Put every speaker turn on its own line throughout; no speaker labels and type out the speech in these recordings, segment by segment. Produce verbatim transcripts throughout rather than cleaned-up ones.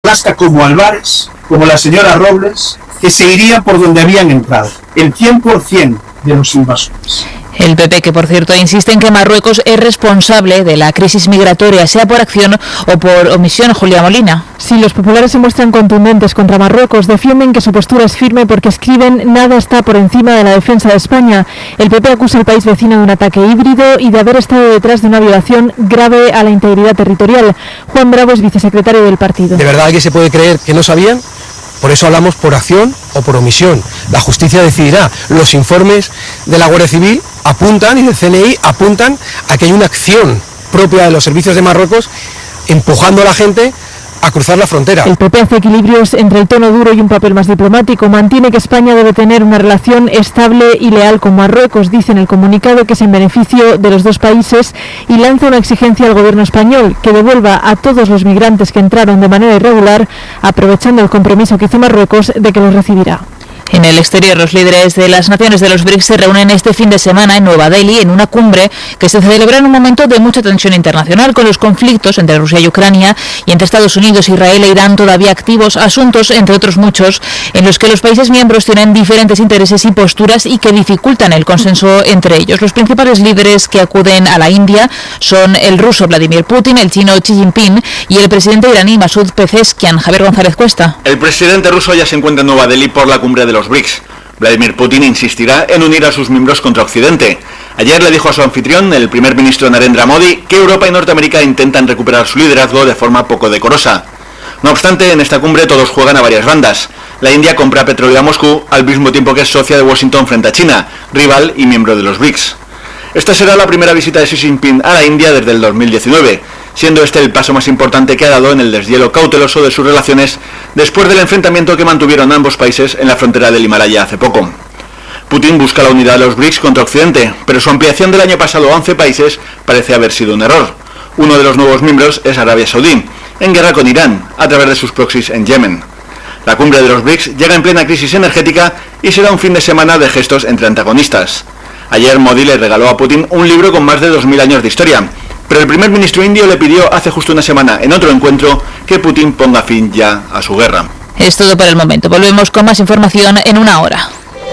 Alaska como Álvarez, como la señora Robles, que se irían por donde habían entrado, el cien por ciento de los invasores.
El P P, que por cierto insiste en que Marruecos es responsable de la crisis migratoria, sea por acción o por omisión. Julia Molina.
Sí, los populares se muestran contundentes contra Marruecos, defienden que su postura es firme porque escriben: nada está por encima de la defensa de España. El P P acusa al país vecino de un ataque híbrido y de haber estado detrás de una violación grave a la integridad territorial. Juan Bravo es vicesecretario del partido.
¿De verdad alguien se puede creer que no sabían? Por eso hablamos por acción o por omisión. La justicia decidirá. Los informes de la Guardia Civil apuntan y del C N I apuntan a que hay una acción propia de los servicios de Marruecos empujando a la gente a cruzar la frontera.
El P P hace equilibrios entre el tono duro y un papel más diplomático. Mantiene que España debe tener una relación estable y leal con Marruecos, dice en el comunicado que es en beneficio de los dos países, y lanza una exigencia al gobierno español que devuelva a todos los migrantes que entraron de manera irregular, aprovechando el compromiso que hizo Marruecos de que los recibirá.
En el exterior, los líderes de las naciones de los B R I C S se reúnen este fin de semana en Nueva Delhi en una cumbre que se celebra en un momento de mucha tensión internacional, con los conflictos entre Rusia y Ucrania y entre Estados Unidos, Israel e Irán todavía activos, asuntos, entre otros muchos, en los que los países miembros tienen diferentes intereses y posturas y que dificultan el consenso entre ellos. Los principales líderes que acuden a la India son el ruso Vladimir Putin, el chino Xi Jinping y el presidente iraní Masoud Pezeshkian. Javier González Cuesta.
El presidente ruso ya se encuentra en Nueva Delhi por la cumbre de los B R I C S. Vladimir Putin insistirá en unir a sus miembros contra Occidente. Ayer le dijo a su anfitrión, el primer ministro Narendra Modi, que Europa y Norteamérica intentan recuperar su liderazgo de forma poco decorosa. No obstante, en esta cumbre todos juegan a varias bandas. La India compra petróleo a Moscú al mismo tiempo que es socia de Washington frente a China, rival y miembro de los B R I C S. Esta será la primera visita de Xi Jinping a la India desde el dos mil diecinueve, siendo este el paso más importante que ha dado en el deshielo cauteloso de sus relaciones después del enfrentamiento que mantuvieron ambos países en la frontera del Himalaya hace poco. Putin busca la unidad de los B R I C S contra Occidente, pero su ampliación del año pasado a once países parece haber sido un error. Uno de los nuevos miembros es Arabia Saudí, en guerra con Irán, a través de sus proxies en Yemen. La cumbre de los B R I C S llega en plena crisis energética y será un fin de semana de gestos entre antagonistas. Ayer Modi le regaló a Putin un libro con más de dos mil años de historia, pero el primer ministro indio le pidió hace justo una semana, en otro encuentro, que Putin ponga fin ya a su guerra.
Es todo por el momento. Volvemos con más información en una hora.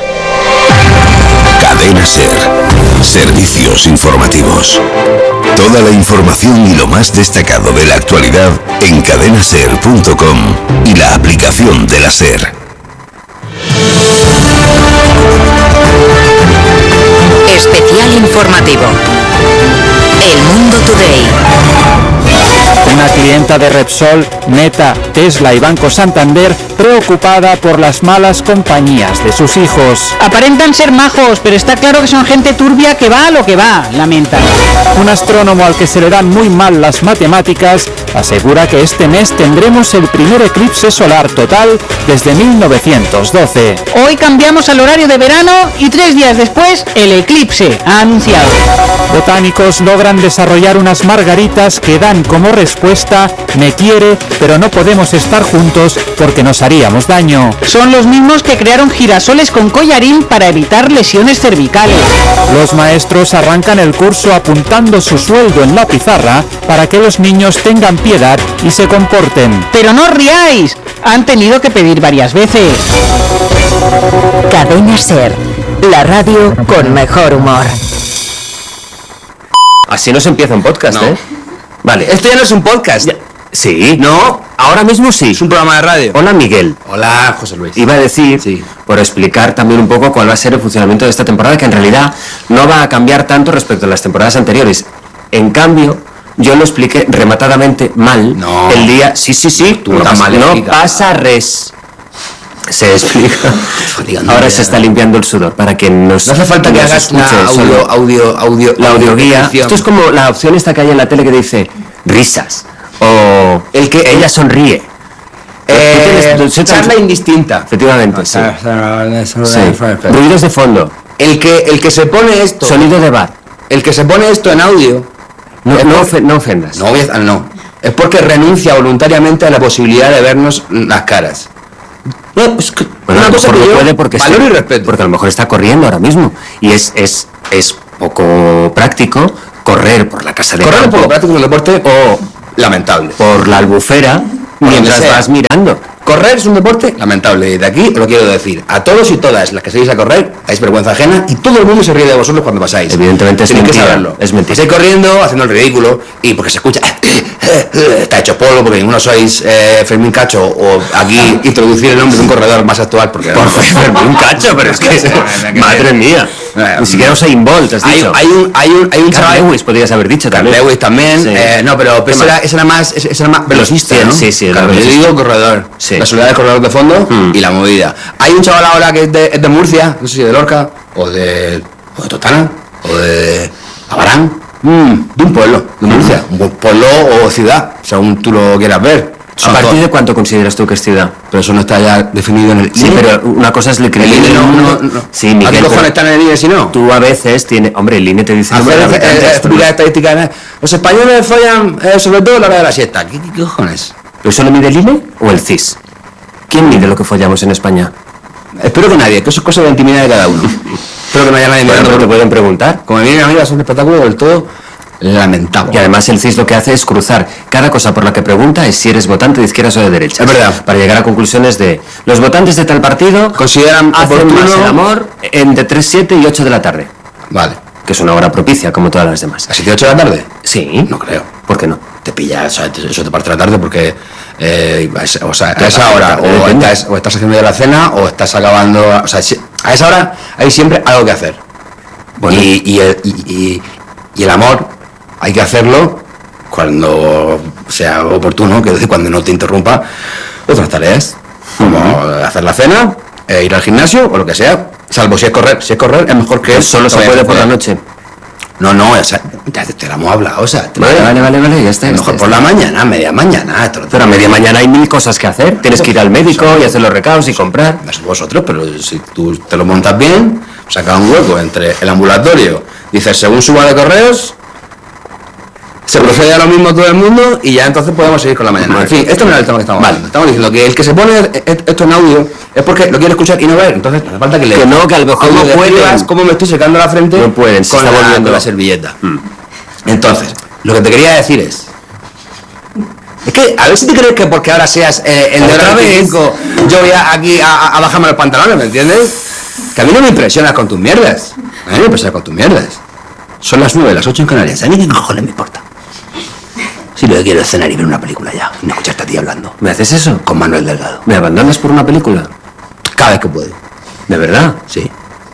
Cadena SER. Servicios informativos. Toda la información y lo más destacado de la actualidad en cadena ser punto com y la aplicación de la SER.
Especial informativo. El Mundo Today.
Una clienta de Repsol, Meta, Tesla y Banco Santander preocupada por las malas compañías de sus hijos.
Aparentan ser majos, pero está claro que son gente turbia que va a lo que va, lamenta.
Un astrónomo al que se le dan muy mal las matemáticas asegura que este mes tendremos el primer eclipse solar total desde mil novecientos doce.
Hoy cambiamos al horario de verano y tres días después el eclipse ha anunciado.
Botánicos logran desarrollar unas margaritas que dan como respuesta: me quiere, pero no podemos estar juntos porque nos haríamos daño.
Son los mismos que crearon girasoles con collarín para evitar lesiones cervicales.
Los maestros arrancan el curso apuntando su sueldo en la pizarra para que los niños tengan piedad y se comporten.
Pero no os riáis, han tenido que pedir varias veces.
Cadena SER, la radio con mejor humor.
Así no se empieza un podcast, no. ¿eh? Vale.
Esto ya no es un podcast. Ya.
Sí.
No,
ahora mismo sí.
Es un programa de radio.
Hola, Miguel.
Hola, José Luis.
Iba a decir,
sí.
por explicar también un poco cuál va a ser el funcionamiento de esta temporada, que en realidad no va a cambiar tanto respecto a las temporadas anteriores. En cambio, yo lo expliqué rematadamente mal.
No.
El día... Sí, sí, sí.
Tú no, pasa, mal
no pasa res. Se explica. Ahora se está limpiando el sudor para que nos...
No hace falta que hagas una audio, audio, audio...
La audioguía. Esto es como la opción esta que hay en la tele que dice risas. O el que ella sonríe.
Eh, tienes, charla indistinta.
Efectivamente, sí. sí. Ruidos de fondo.
El que, el que se pone esto...
Sonido de bar.
El que se pone esto en audio...
No, no, porque, no ofendas.
No, no. Es porque renuncia voluntariamente a la posibilidad de vernos las caras.
No, es que bueno, una cosa que yo puede porque valor y respeto. Porque a lo mejor está corriendo ahora mismo. Y es, es, es poco práctico correr por la casa de
correr
campo.
Correr por lo práctico del deporte o lamentable.
Por la Albufera Mientras vas mirando.
Correr es un deporte lamentable. Y de aquí os lo quiero decir. A todos y todas las que seguís a correr, dais vergüenza ajena y todo el mundo se ríe de vosotros cuando pasáis.
Evidentemente es
Tenéis que
mentira.
saberlo.
Es mentira.
Estáis corriendo, haciendo el ridículo, y porque se escucha... Está hecho polvo, porque ninguno sois eh, Fermín Cacho, o aquí introducir el nombre de un corredor más actual, porque...
Por favor, Fermín Cacho, pero es que... Madre mía. Ni siquiera Usain Bolt, has
Hay,
dicho.
hay un, hay un, hay un
Carl
chaval...
Lewis podrías haber dicho
Carl
también.
Lewis también,
Sí.
eh, no, pero, pero
¿Qué
ese,
más?
era, ese era más, ese, ese era más velocista,
Sí,
¿no?
sí, sí,
Claro,
era
yo
velocista.
digo corredor.
Sí.
La soledad del corredor de fondo
Mm.
y la movida. Hay un chaval ahora que es de, es de Murcia, no sé si de Lorca, o de, o de Totana, o de Abarán, mm, de un pueblo, de Murcia, un pueblo o ciudad, según tú lo quieras ver.
¿A
Son
partir
todos-
de cuánto consideras tú que es ciudad?
Pero eso no está ya definido en el
Sí,
I N E.
pero una cosa es el que
El I N E no, no, no.
Sí,
¿A
Miguel,
qué cojones
pero
está en el I N E si no?
tú a veces tienes... Hombre, el I N E te dice...
Hacer
número de
eh,
habitantes,
eh,
pero
típica estadística, ¿eh? Los españoles follan eh, sobre todo a la hora de la siesta. ¿Qué, qué, qué cojones?
¿Pero eso lo mide el I N E o el C I S? ¿Quién mide lo que follamos en España?
Espero que nadie, que eso es cosa de la intimidad de cada uno. Espero que no haya nadie
Bueno,
mirando.
te pueden preguntar.
Como me vienen a mí, va a ser un espectáculo del todo lamentable.
Y además el C I S lo que hace es cruzar cada cosa por la que pregunta es si eres votante de izquierdas o de derechas.
Es verdad.
Para llegar a conclusiones de los votantes de tal partido
Consideran
hacen
oportuno-
más el amor entre tres, siete y ocho de la tarde.
Vale.
Que es una hora propicia, como todas las demás.
¿A siete ocho de la tarde?
Sí.
No creo.
¿Por qué no?
Te pilla, o sea, te- eso te parte de la tarde porque eh, a esa- o sea, a
Te
esa
parte
hora
de la tarde,
o
depende.
estás, o estás haciendo ya la cena o estás acabando, o sea, si- a esa hora hay siempre algo que hacer.
Bueno.
Y, y, el, y, y- y el amor hay que hacerlo cuando sea oportuno, que es decir, cuando no te interrumpa otras tareas, como hacer la cena, eh, ir al gimnasio o lo que sea, salvo si es correr. Si es correr es mejor que...
Pues solo se
vaya a
puede por la
hacer.
noche.
No, no, o sea, ya te, te la hemos hablado, o sea, te-
Vale, vale, vale, vale, ya está.
a
ya
lo mejor
está,
por
ya
la
está.
mañana, media mañana, esto-
Pero a media mañana hay mil cosas que hacer. Tienes que ir al médico y hacer los recados y comprar.
No sé vosotros, pero si tú te lo montas bien, sacas un hueco entre el ambulatorio, dices, según suba de correos, se procede a lo mismo todo el mundo y ya entonces podemos seguir con la mañana. En fin, esto no era el tema que estamos hablando. Estamos diciendo que el que se pone esto en audio es porque lo quiere escuchar y no ver. Entonces no hace falta que le...
Que no, que a lo mejor
como
no pueden.
describas cómo me estoy secando la frente
No pueden, se
con,
está
la,
volviendo.
con la servilleta. Entonces, lo que te quería decir es... Es que, a ver si te crees que porque ahora seas eh, el de
Otra
hora
vez.
veinticinco, yo voy a, aquí a, a bajarme los pantalones, ¿me entiendes? Que a mí no me impresionas con tus mierdas. A mí me impresionas con tus mierdas. Son las nueve, las ocho en Canarias. A mí qué cojones me importa. Si lo que quiero es cenar y ver una película ya, y no escucharte a ti hablando.
¿Me haces eso?
Con Manuel Delgado.
¿Me abandonas por una película?
Cada vez que puedo.
¿De verdad?
Sí.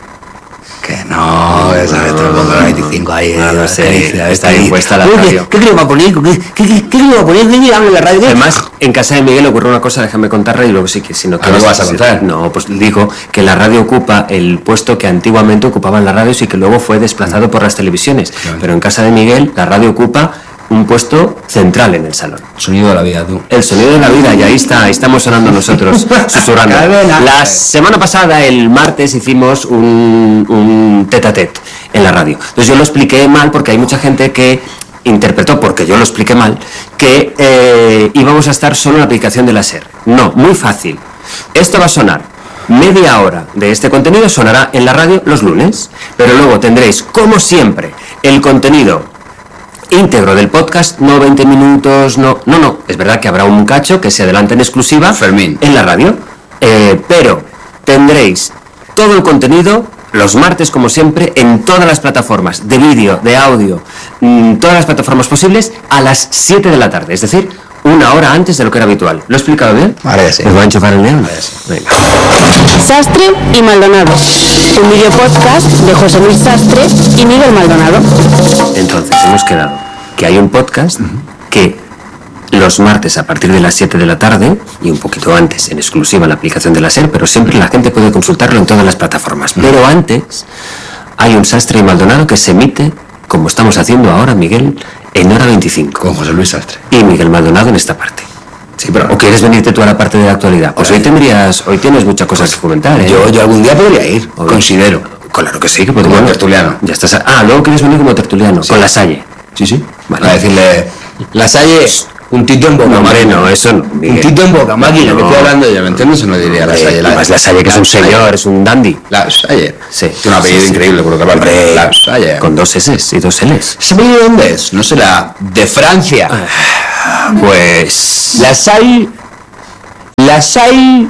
Que no, esa vez te lo pongo a veinticinco ahí.
No lo
eh,
sé,
que dice,
está
ahí.
impuesta la
Uy, ¿qué-
radio.
¿Qué creo que va a poner? ¿Qué, qué, qué, qué creo va a poner? ¿Qué habla en la radio? ¿Qué?
Además, en casa de Miguel ocurrió una cosa, déjame contarla y luego sí que si no
Ah, ¿me vas a contar?
No, pues digo que la radio ocupa el puesto que antiguamente ocupaban las radios y que luego fue desplazado por las televisiones.
Claro.
Pero en casa de Miguel la radio ocupa un puesto central en el salón.
Sonido de la vida, tú.
El sonido de la vida, y ahí está, ahí estamos sonando nosotros, susurrando.
Cadena.
La semana pasada, el martes, hicimos un, un tete a tete en la radio. Entonces yo lo expliqué mal porque hay mucha gente que interpretó, porque yo lo expliqué mal, que eh, íbamos a estar solo en la aplicación de la SER. No, muy fácil. Esto va a sonar. Media hora de este contenido sonará en la radio los lunes, pero luego tendréis, como siempre, el contenido íntegro del podcast, no veinte minutos, no, no, no, es verdad que habrá un cacho que se adelanta en exclusiva
Fermín.
en la radio, eh, pero tendréis todo el contenido los martes, como siempre, en todas las plataformas de vídeo, de audio, mmm, todas las plataformas posibles a las siete de la tarde, es decir, una hora antes de lo que era habitual. ¿Lo he explicado bien?
Ahora ya sí.
¿Me voy a enchufar el neón? Venga.
Sastre y Maldonado, un video podcast de José Luis Sastre y Miguel Maldonado.
Entonces, hemos quedado que hay un podcast que los martes a partir de las siete de la tarde y un poquito antes en exclusiva en la aplicación de la SER, pero siempre la gente puede consultarlo en todas las plataformas. Pero antes hay un Sastre y Maldonado que se emite, como estamos haciendo ahora, Miguel, en hora veinticinco.
Con José Luis Sastre.
Y Miguel Maldonado en esta parte.
Sí, pero...
¿O quieres venirte tú a la parte de la actualidad? Pues hoy tendrías, hoy tienes muchas cosas que comentar, ¿eh?
Yo, yo algún día podría ir,
Hoy-
considero.
Claro que sí, que
Como
podemos.
tertuliano.
Ya estás. a- Ah, luego quieres venir como tertuliano, con la Salle.
Sí, sí.
Vale.
A decirle, la Salle, Un tito en boca,
no, hombre,
máquina.
no, eso no.
Un tito en boca, máquina,
no.
que estoy hablando yo, ¿me entiendes? Eso no diría la Salle.
Más la Salle, que es un señor, es un dandy.
La Salle.
Sí.
Tiene un apellido
sí, sí.
increíble, por lo que aparte. La Salle.
Con dos S y dos L's.
¿Ese apellido de dónde es? No será de Francia.
Pues...
La Salle... La Salle...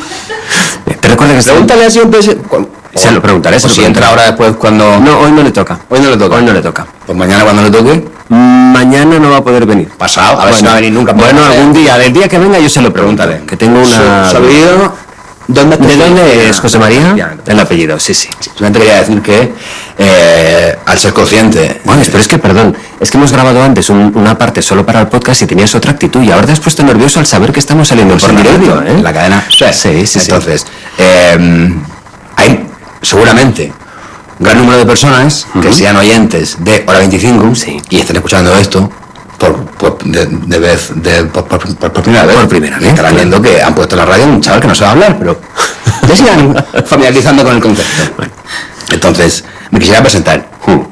Te recuerda que...
Pregúntale así un pese...
Se lo preguntaré, se
o
lo
si
preguntaré.
entra ahora después cuando...
No, hoy no le toca.
Hoy no le toca.
Hoy no le toca.
Pues mañana cuando le toque...
Mañana no va a poder venir.
Pasado, a ver
bueno,
si no va a venir nunca.
Bueno, algún día, del día que venga yo se lo pregunto.
Pregúntale.
Que tengo una...
¿Su apellido? ¿Dónde
¿De dónde es José María?
Ya,
El apellido, sí, sí.
Simplemente quería decir que eh, al ser consciente...
Bueno, pero es que, perdón, es que hemos grabado antes un- una parte solo para el podcast y tenías otra actitud y ahora te has puesto nervioso al saber que estamos saliendo
Pues
por
en
la
directo,
radio, ¿eh?
en la cadena.
Sí, sí, sí.
Entonces, eh, hay seguramente un gran número de personas que sean oyentes de Hora veinticinco
Sí.
y estén escuchando esto por, por- de, de vez, de, por, por- por- por primera vez.
Por primera vez,
Estarán
claro.
viendo que han puesto en la radio a un chaval que no sabe hablar, pero ya se irán familiarizando con el concepto. Entonces, me quisiera presentar.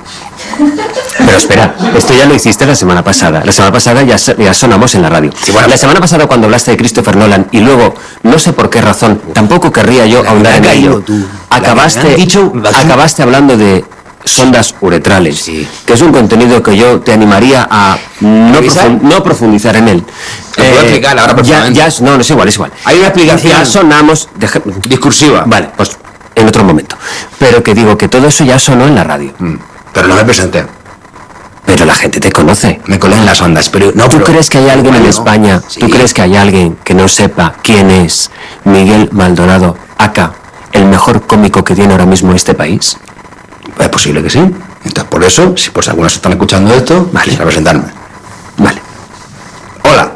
Pero espera, esto ya lo hiciste la semana pasada. La semana pasada ya, so- ya sonamos en la radio.
Sí, bueno.
La semana pasada cuando hablaste de Christopher Nolan y luego, no sé por qué razón, tampoco querría yo
La
ahondar
que
en
me ha
ello.
caído tú. La que me
Acabaste,
han dicho aquí.
acabaste hablando de sondas uretrales,
Sí.
que es un contenido que yo te animaría a no,
¿Revisar?
profun- no profundizar en él.
Lo puedo explicar ahora
ya,
personalmente.
ya es- no, no es igual, es igual.
Hay una explicación.
Ya sonamos... deja-
Discursiva.
Vale, pues en otro momento. Pero que digo que todo eso ya sonó en la radio.
Mm, Pero no me presenté.
Pero la gente te conoce.
Me colé en las ondas, pero no.
¿Tú
pero-
crees que hay alguien en
Bueno,
España?
sí.
¿Tú crees que hay alguien que no sepa quién es Miguel Maldonado, acá, el mejor cómico que tiene ahora mismo este país?
Es posible que sí. Entonces, por eso, si por si algunos están escuchando esto,
Vale.
quisiera presentarme.
Vale.
Hola.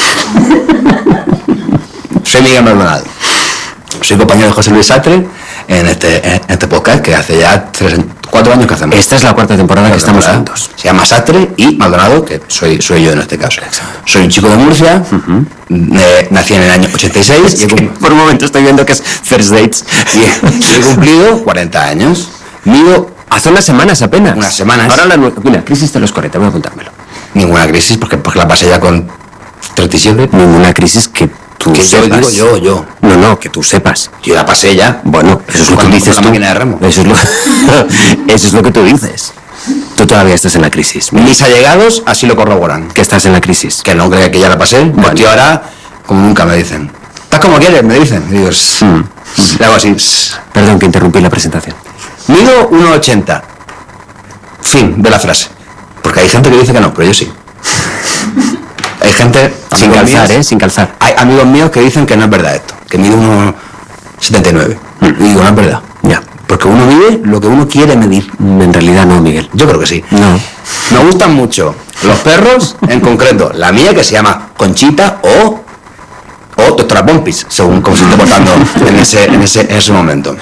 Soy Miguel Maldonado. Soy compañero de José Luis Sastre en este, en este podcast que hace ya tres, cuatro años que hacemos.
Esta es la cuarta temporada que estamos
temporada.
juntos.
Se llama Sastre y Maldonado, que soy, soy yo en este caso. Soy un chico de Murcia, eh, nací en el año ochenta y seis y he, cum-
Por un momento estoy viendo que es First Dates.
y he- y he cumplido cuarenta años. Mido
Hace unas semanas apenas.
Unas semanas.
Ahora la nue- Mira, crisis de los cuarenta, voy a apuntármelo.
ninguna crisis porque, porque la pasé ya con treinta y siete.
Ninguna crisis que tú
Que yo
sepas.
digo yo, yo.
No, no, que tú sepas.
Yo la pasé ya.
Bueno, eso es lo que
Cuando
dices
con la
tú.
máquina de remo.
Eso es lo, eso es lo que tú dices. Tú todavía estás en la crisis.
Mis allegados así lo corroboran.
Que estás en la crisis.
Que no creo que ya la pasé.
Bueno.
Estoy ahora como nunca me dicen. ¿Estás como quieres? Me dicen. Y digo, "Sss".
Mm.
Le hago así. "Sss".
Perdón que interrumpí la presentación.
Mido uno ochenta. Fin de la frase. Porque hay gente que dice que no, pero yo sí. Hay gente,
Sin
amigos
calzar,
míos-
¿eh? Sin calzar.
Hay amigos míos que dicen que no es verdad esto, que mide uno setenta y nueve. Y digo, no es verdad.
Ya.
Porque uno mide lo que uno quiere medir.
En realidad no, Miguel.
Yo creo que sí.
No.
Me gustan mucho los perros, en concreto, la mía que se llama Conchita o, o Doctora Pompis, según cómo se esté portando en ese, en ese, en ese momento.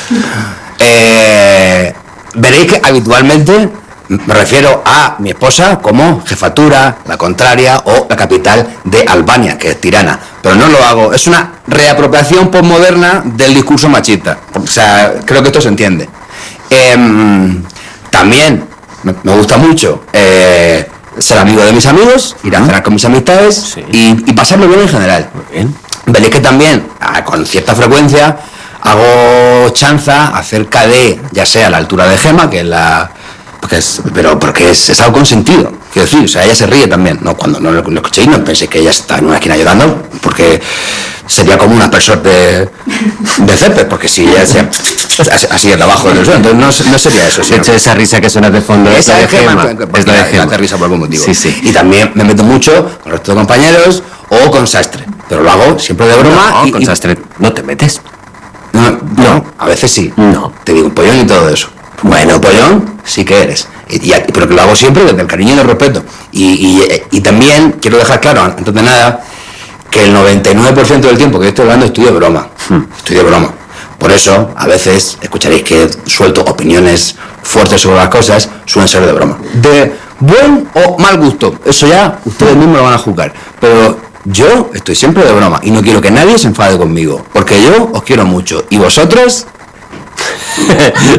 Eh, veréis que habitualmente me refiero a mi esposa como jefatura, la contraria o la capital de Albania, que es Tirana. Pero no lo hago, es una reapropiación postmoderna del discurso machista. O sea, creo que esto se entiende. Em, también me, me gusta mucho eh, ser amigo de mis amigos, ir a cenar con mis amistades
Sí.
y, y pasarlo bien en general.
Muy bien.
Veréis que también, ah, con cierta frecuencia, hago chanza acerca de, ya sea la altura de Gema, que es la... Porque es, pero porque es, es algo consentido, quiero decir, o sea, ella se ríe también. No, cuando no lo, lo escuchéis, no penséis que ella está en una esquina llorando, porque sería como un aspersor de, de césped, porque si ella se, así, así en abajo del suelo, entonces no, se- no sería eso.
De
sino
hecho, esa risa que suena de fondo es la
esa
de
es Gema,
Gema.
porque
Es la de
la-
Gema.
la risa por algún motivo.
Sí, sí.
Y también me meto mucho con el resto de compañeros o con Sastre, pero lo hago siempre de broma.
No,
y,
con
y-
Sastre no te metes.
no, no, a veces sí.
No.
Te digo pollón y todo eso. Bueno, pollón sí que eres. Y, y- pero que lo hago siempre desde el cariño y el respeto. Y, y- y también quiero dejar claro, antes de nada, que el noventa y nueve por ciento del tiempo que estoy hablando estoy de broma. Estoy de broma. Por eso, a veces, escucharéis que suelto opiniones fuertes sobre las cosas, suelen ser de broma. De buen o mal gusto, eso ya ustedes mismos lo van a juzgar. Pero yo estoy siempre de broma y no quiero que nadie se enfade conmigo, porque yo os quiero mucho. Y vosotros...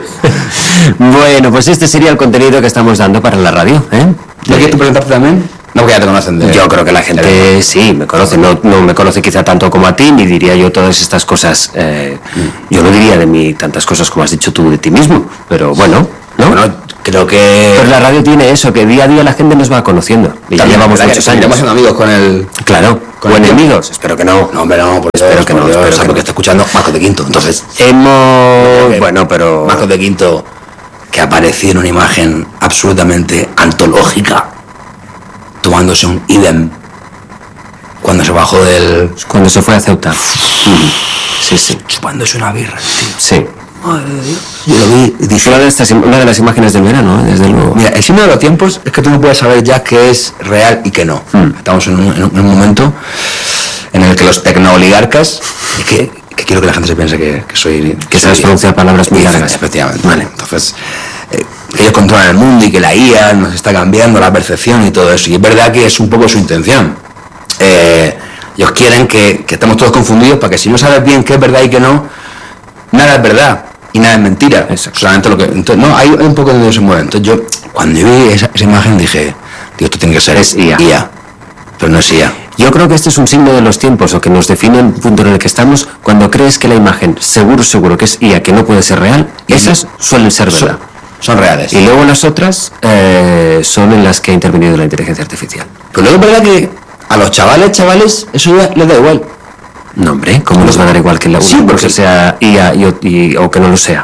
Bueno, pues este sería el contenido que estamos dando para la radio, ¿eh?
¿No quieres presentarte también? No, porque ya te conocen de...
Yo creo que la gente de... sí, me conoce, no, no me conoce quizá tanto como a ti, ni diría yo todas estas cosas, eh, mm. yo no diría de mí tantas cosas como has dicho tú de ti mismo, pero bueno, ¿no?
Bueno, creo que...
Pero la radio tiene eso, que día a día la gente nos va conociendo, y ya llevamos muchos años.
Estamos siendo amigos con el...
Claro,
con
o
el
enemigos, tiempo. Espero que no.
No, hombre, no, por
espero
Dios,
que no,
por Dios,
espero que
porque
no.
está escuchando Marcos de Quinto, entonces...
Hemos... Bueno, pero...
Marcos de Quinto, que apareció en una imagen absolutamente antológica, tomándose un idem cuando se bajó del...
Cuando se fue a Ceuta. Sí, sí.
Chupándose una birra, tío.
Sí.
Madre de Dios. Yo lo vi y dije...
Una de, estas, una de las imágenes del verano, ¿eh? Desde luego.
Mira, el signo de los tiempos es que tú no puedes saber ya qué es real y qué no. Mm. Estamos en un, en un momento en el que los tecnooligarcas... Es que, que quiero que la gente se piense que, que soy...
Que sabes pronunciar palabras muy largas.
Efectivamente. Vale. Entonces... Eh, que ellos controlan el mundo y que la I A nos está cambiando la percepción y todo eso. Y es verdad que es un poco su intención. Eh, ellos quieren que, que estemos todos confundidos para que si no sabes bien qué es verdad y qué no, nada es verdad y nada es mentira. Exacto. Solamente lo que... Entonces, no, hay un poco donde se mueve. Entonces yo, cuando yo vi esa, esa imagen, dije, tío, esto tiene que ser
es I A.
I A. Pero no es I A.
Yo creo que este es un signo de los tiempos, o que nos define el punto en el que estamos, cuando crees que la imagen, seguro, seguro que es I A, que no puede ser real, y esas suelen ser verdad.
Son, son reales.
Y luego las otras eh, son en las que ha intervenido la inteligencia artificial.
Pero luego es verdad que a los chavales, chavales, eso ya les da igual.
No, hombre, ¿cómo nos va a dar igual que la
sí, porque
sea I A y, y, o que no lo sea?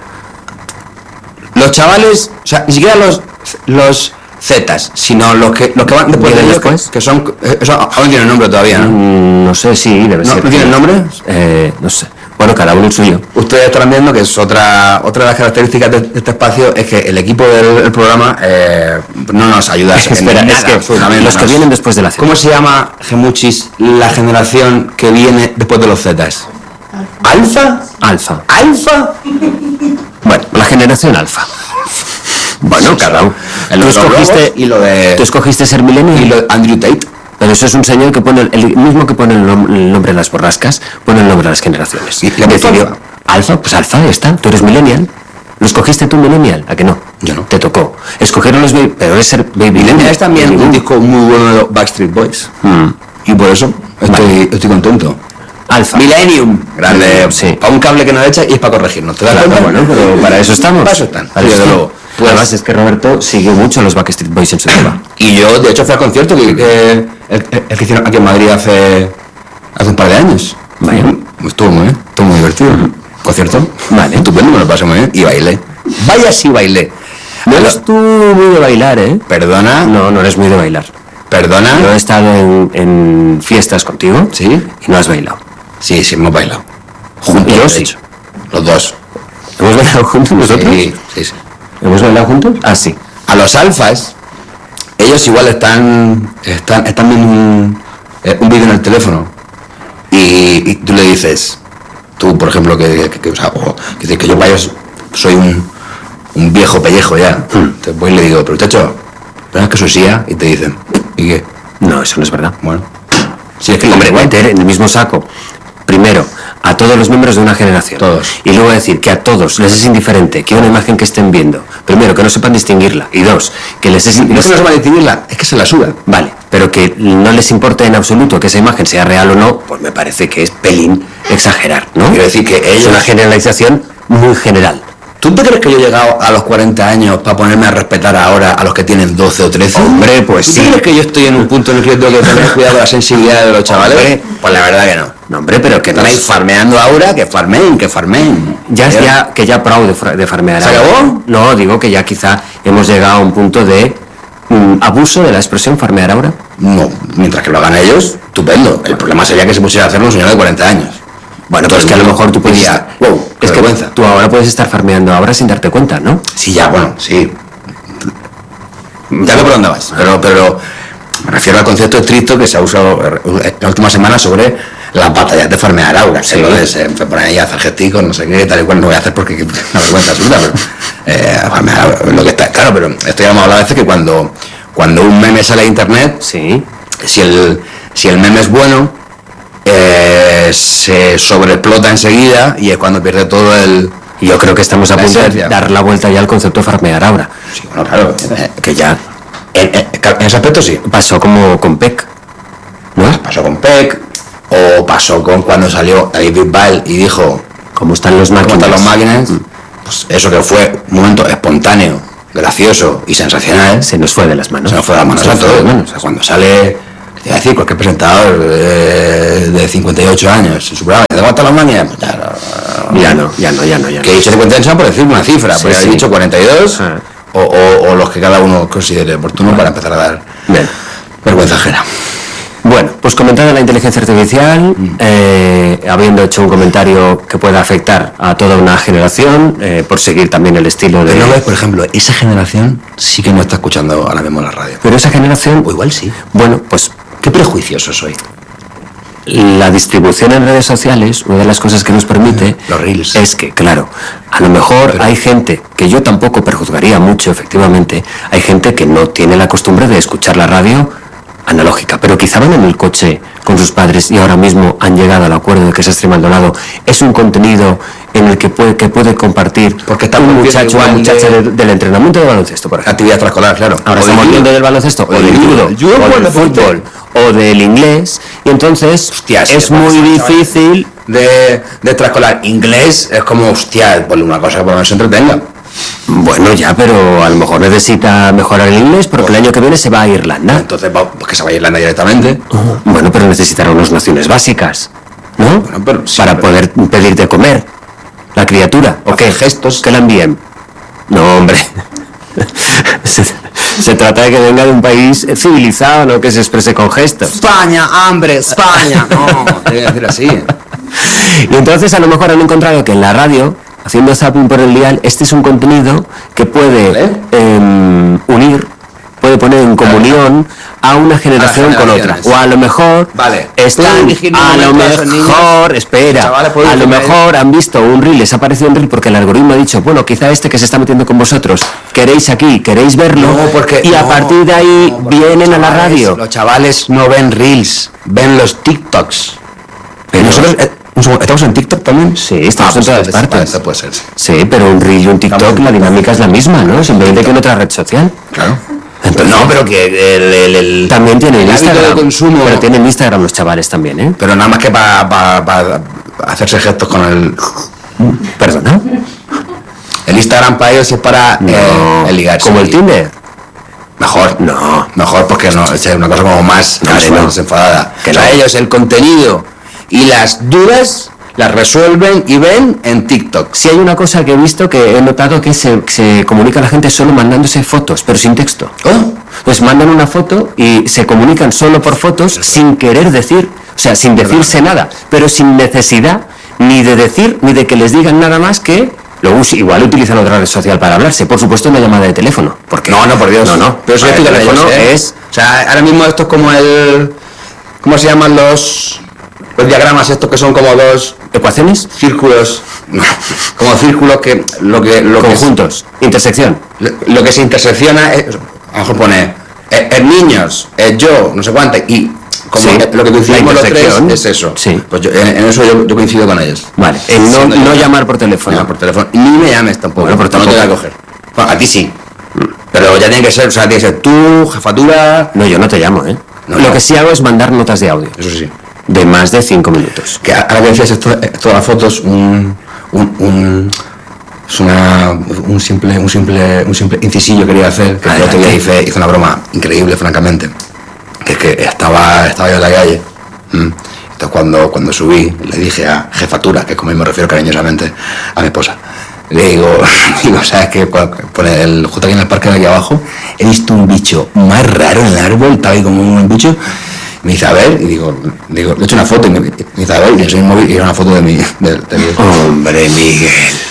Los chavales, o sea, ni siquiera los los Zetas, sino los que los que van después de ellos, después? Que, que son, eso aún no tienen nombre todavía, ¿no?
Mm, no sé, sí, debe
¿No,
ser.
¿No tienen nombre?
Eh, no sé. Bueno, cada uno el suyo.
Ustedes estarán viendo que es otra otra de las características de este espacio, es que el equipo del, del programa eh, no nos ayuda a
Espera, es que absolutamente los que nos... vienen después de la Z.
¿Cómo se llama, Gemuchis, la generación que viene después de los Zetas? ¿Alfa?
Alfa.
¿Alfa?
Bueno, la generación alfa. Bueno, sí, cada uno. Tú escogiste,
y lo de...
tú escogiste ser millennial.
Y lo de Andrew Tate.
Pero eso es un señor que pone, el mismo que pone el, nom el nombre de las borrascas, pone el nombre de las generaciones.
¿Y la
decidió, alfa? Pues alfa, ya está. Tú eres millennial. ¿Lo escogiste tú millennial? ¿A que no?
Yo no.
Te tocó. Escogieron los baby, pero es ser baby millennial.
Es también un disco muy bueno de los Backstreet Boys.
Mm.
Y por eso estoy, vale. estoy contento.
Alfa.
Millennium. Grande.
Sí.
Para un cable que nos echa y es para corregirnos. ¿Te das
claro,
cuenta?
Bueno, pero para eso estamos.
Para eso están.
Para
desde luego.
Pues, además es que Roberto sigue mucho a los Backstreet Boys en su vida.
Y yo, de hecho, fui al concierto que, que, el, el que hicieron aquí en Madrid hace, hace un par de años.
Vaya.
Estuvo muy bien, estuvo muy divertido. Uh-huh. ¿Concierto?
Vale.
Estupendo, me lo pasé muy bien. Y bailé. Vaya sí bailé.
No eres tú muy de bailar, ¿eh?
¿Perdona?
No, no eres muy de bailar.
¿Perdona?
Yo he estado en, en fiestas contigo.
¿Sí?
Y no has bailado.
Sí, sí, hemos bailado. Juntos,
yo sí.
Hecho. Los dos.
¿Hemos bailado juntos nosotros?
Sí, sí, sí.
¿Hemos bailado juntos? Ah, sí.
A los alfas, ellos igual están están, están viendo un, eh, un vídeo en el teléfono y, y tú le dices, tú por ejemplo, que, que, que, o sea, o, que, que yo para ellos soy un, un viejo pellejo ya. Mm. Entonces voy y le digo, pero chacho, ¿pero es que soy S I A? Y te dicen, ¿y qué?
No, eso no es verdad.
Bueno, si es que
hombre, meter en el mismo saco, primero, a todos los miembros de una generación.
Todos.
Y luego decir que a todos les es indiferente que una imagen que estén viendo, primero, que no sepan distinguirla, y dos, que les es...
No es que no sepan distinguirla, es que se la suda.
Vale, pero que no les importe en absoluto que esa imagen sea real o no, pues me parece que es pelín exagerar, ¿no?
Quiero decir que ellos...
Es una generalización muy general.
¿Tú te crees que yo he llegado a los cuarenta años para ponerme a respetar ahora a los que tienen doce o trece?
Hombre, pues
¿Tú
sí.
¿Tú crees que yo estoy en un punto en el que yo tengo que tener cuidado de la sensibilidad de los chavales?
Hombre,
pues la verdad que no.
No, hombre, pero que no
estáis farmeando ahora, que farmeen, que farmeen.
Ya, ya, que ya prou de, de farmear.
¿Se acabó?
No, digo que ya quizá hemos llegado a un punto de mm, abuso de la expresión farmear ahora.
No, mientras que lo hagan ellos, estupendo. El problema sería que se pusiera a hacerlo un señor de cuarenta años.
Bueno, pues que a lo mejor tú puedes...
Diría, wow,
es que
vergüenza.
Tú ahora puedes estar farmeando ahora sin darte cuenta, ¿no?
Sí, ya, bueno, sí. Ya veo por dónde vas. Pero, pero me refiero al concepto estricto que se ha usado en la última semana sobre las batallas de farmear ahora. Sí. Lo de se ponen ahí a hacer gesticos, no sé qué, tal y cual, no voy a hacer porque es una vergüenza absoluta, pero eh, farmear lo que está. Claro, pero esto ya hemos hablado a veces que cuando, cuando un meme sale a internet,
sí.
si el, si el meme es bueno, Eh, se sobreexplota enseguida y es cuando pierde todo el...
Y yo creo que estamos a punto de dar la vuelta ya al concepto de farmear ahora.
Sí, bueno, claro.
Eh, que ya
En, en, en ese aspecto sí.
Pasó como con P E C, ¿no?
Pasó con P E C, o pasó con cuando salió David Bisbal y dijo
¿cómo están los máquinas?
¿Cómo están los máquinas? Mm. Pues eso que fue un momento espontáneo, gracioso y sensacional.
Se nos fue de las manos.
Se nos fue de las manos
se
a todos.
manos.
O sea, cuando sale, te iba a decir, cualquier presentador de, de cincuenta y ocho años en su programa, ¿de cómo están las máquinas? Pues ya, no,
ya no, ya no, ya no. Ya
que he dicho cincuenta y ocho por decir una cifra,
sí,
pues
sí.
he dicho cuarenta y dos ah. o, o, o los que cada uno considere oportuno para empezar a dar
Bien.
vergüenza ajena.
Bueno, pues comentada la inteligencia artificial, mm. eh, habiendo hecho un comentario que pueda afectar a toda una generación, eh, por seguir también el estilo de...
Pero no ves, por ejemplo, esa generación sí que no está escuchando ahora mismo la radio.
Pero esa generación...
O igual sí.
Bueno, pues...
Qué prejuicioso soy.
La distribución en redes sociales, una de las cosas que nos permite
los reels,
es que, claro, a lo mejor Pero... hay gente, que yo tampoco prejuzgaría mucho, efectivamente, hay gente que no tiene la costumbre de escuchar la radio analógica, pero quizá van en el coche con sus padres y ahora mismo han llegado al acuerdo de que Sastre y Maldonado es un contenido en el que puede, que puede compartir
porque está
un muchacho o una muchacha de... del entrenamiento de baloncesto, por ejemplo.
Actividad extraescolar, claro.
Ahora o estamos viendo del baloncesto, o, o del judo, judo, o del fútbol, o del inglés, y entonces hostia, es sí, muy difícil
de, de extraescolar. Inglés es como, hostia, ponle una cosa que por lo menos se entretenga.
Bueno, ya, pero a lo mejor necesita mejorar el inglés porque el año que viene se va a Irlanda.
Entonces, pues que se vaya a Irlanda directamente.
Uh, bueno, pero necesitará unas nociones básicas, ¿no? Bueno, pero, sí, Para pero... poder pedir de comer. La criatura, ¿o qué?
Gestos.
Que la envíen. No, hombre. se, se trata de que venga de un país civilizado, no que se exprese con gestos.
España, hambre, España. No, tiene que decir así.
Y entonces a lo mejor han encontrado que en la radio, haciendo zapping por el dial, este es un contenido que puede ¿Vale? eh, unir, puede poner en comunión a una generación con otra. O a lo mejor
vale.
están, a lo mejor, espera, a lo mejor han visto un reel, les ha parecido un reel porque el algoritmo ha dicho, bueno, quizá este que se está metiendo con vosotros, queréis aquí, queréis verlo,
no, porque,
y a
no,
partir de ahí no, vienen
chavales,
a la radio.
Los chavales no ven reels, ven los TikToks. Pero nosotros... Eh, ¿Estamos en TikTok también?
Sí, estamos ah, en todas
pues,
partes.
Esto puede ser.
Sí, pero un reel y un TikTok, la dinámica es la misma, ¿no? Simplemente que en otra red social.
Claro. Entonces, no, pero que el, el, el
también tienen el
Instagram,
de
consumo,
pero tienen Instagram los chavales también, ¿eh?
Pero nada más que para pa, pa hacerse gestos con el...
¿Perdona?
El Instagram para ellos es para
no,
eh, el ligarse.
¿Como el Tinder?
Mejor,
no,
mejor porque no, es una cosa como más,
vale,
más
no.
desenfadada.
Que
o sea,
no.
ellos el contenido y las dudas las resuelven y ven en TikTok.
Si hay una cosa que he visto que he notado que se, se comunica a la gente solo mandándose fotos, pero sin texto.
¿Oh?
Pues mandan una foto y se comunican solo por fotos sin querer decir, o sea, sin decirse nada, pero sin necesidad ni de decir ni de que les digan nada más que lo usan. Igual utilizan otra red social para hablarse, por supuesto una llamada de teléfono. Porque
no, no, por Dios.
No, no.
Pero eso
el teléfono ellos, ¿eh? es...
O sea, ahora mismo esto es como el... ¿Cómo se llaman los... los diagramas estos que son como dos...
¿Ecuaciones?
Círculos. Como círculos que... lo que lo
Conjuntos. Que es, intersección.
Lo, lo que se intersecciona es... A lo mejor pone... Es, es niños, es yo, no sé cuánto, y... Como sí, lo que coincidimos los tres es eso.
Sí.
Pues yo, en, en eso yo, yo coincido con ellos.
Vale. En no, no llamar por teléfono.
No, por teléfono. Ni me llames tampoco.
Bueno, por
no te voy a coger. Bueno, a ti sí. Pero ya tiene que ser, o sea, tiene que ser tú, jefatura.
No, yo no te llamo, ¿eh?
No,
lo
no.
que sí hago es mandar notas de audio.
Eso sí.
De más de cinco minutos.
Que ahora que decías esto, esto de las fotos, un, un, un es una un simple, un simple, un simple incisillo quería hacer, que el otro día hice, hice una broma increíble, francamente. Que es que estaba, estaba yo en la calle. Entonces cuando, cuando subí le dije a jefatura, que es como me refiero cariñosamente a mi esposa, le digo, digo, ¿sabes qué? Pone el, justo aquí en el parque de aquí abajo he visto un bicho más raro en el árbol, estaba ahí como un bicho, me dice a ver, y digo, digo le he hecho una foto y me, me dice a ver, y le enseño el móvil y era una foto de mi de, de mi...
Hombre, Miguel.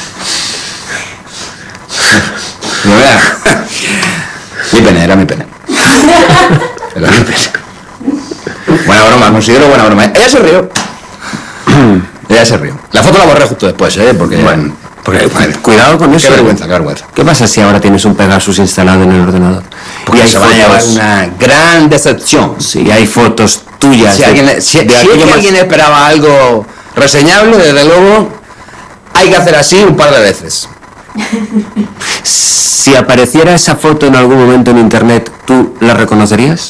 Mi pene, era mi pene. Era mi pene. Buena broma, considero buena broma. Ella se rió. Ella se rió. La foto la borré justo después, ¿eh? Porque, bueno, porque
bueno, cuidado con eso.
Qué vergüenza, qué vergüenza.
¿Qué pasa si ahora tienes un Pegasus instalado en el ordenador?
Porque y se va a llevar una gran decepción.
Sí, hay fotos tuyas.
Si, de, alguien, si, si es que más... alguien esperaba algo reseñable, desde luego, hay que hacer así un par de veces.
Si apareciera esa foto en algún momento en internet, ¿tú la reconocerías?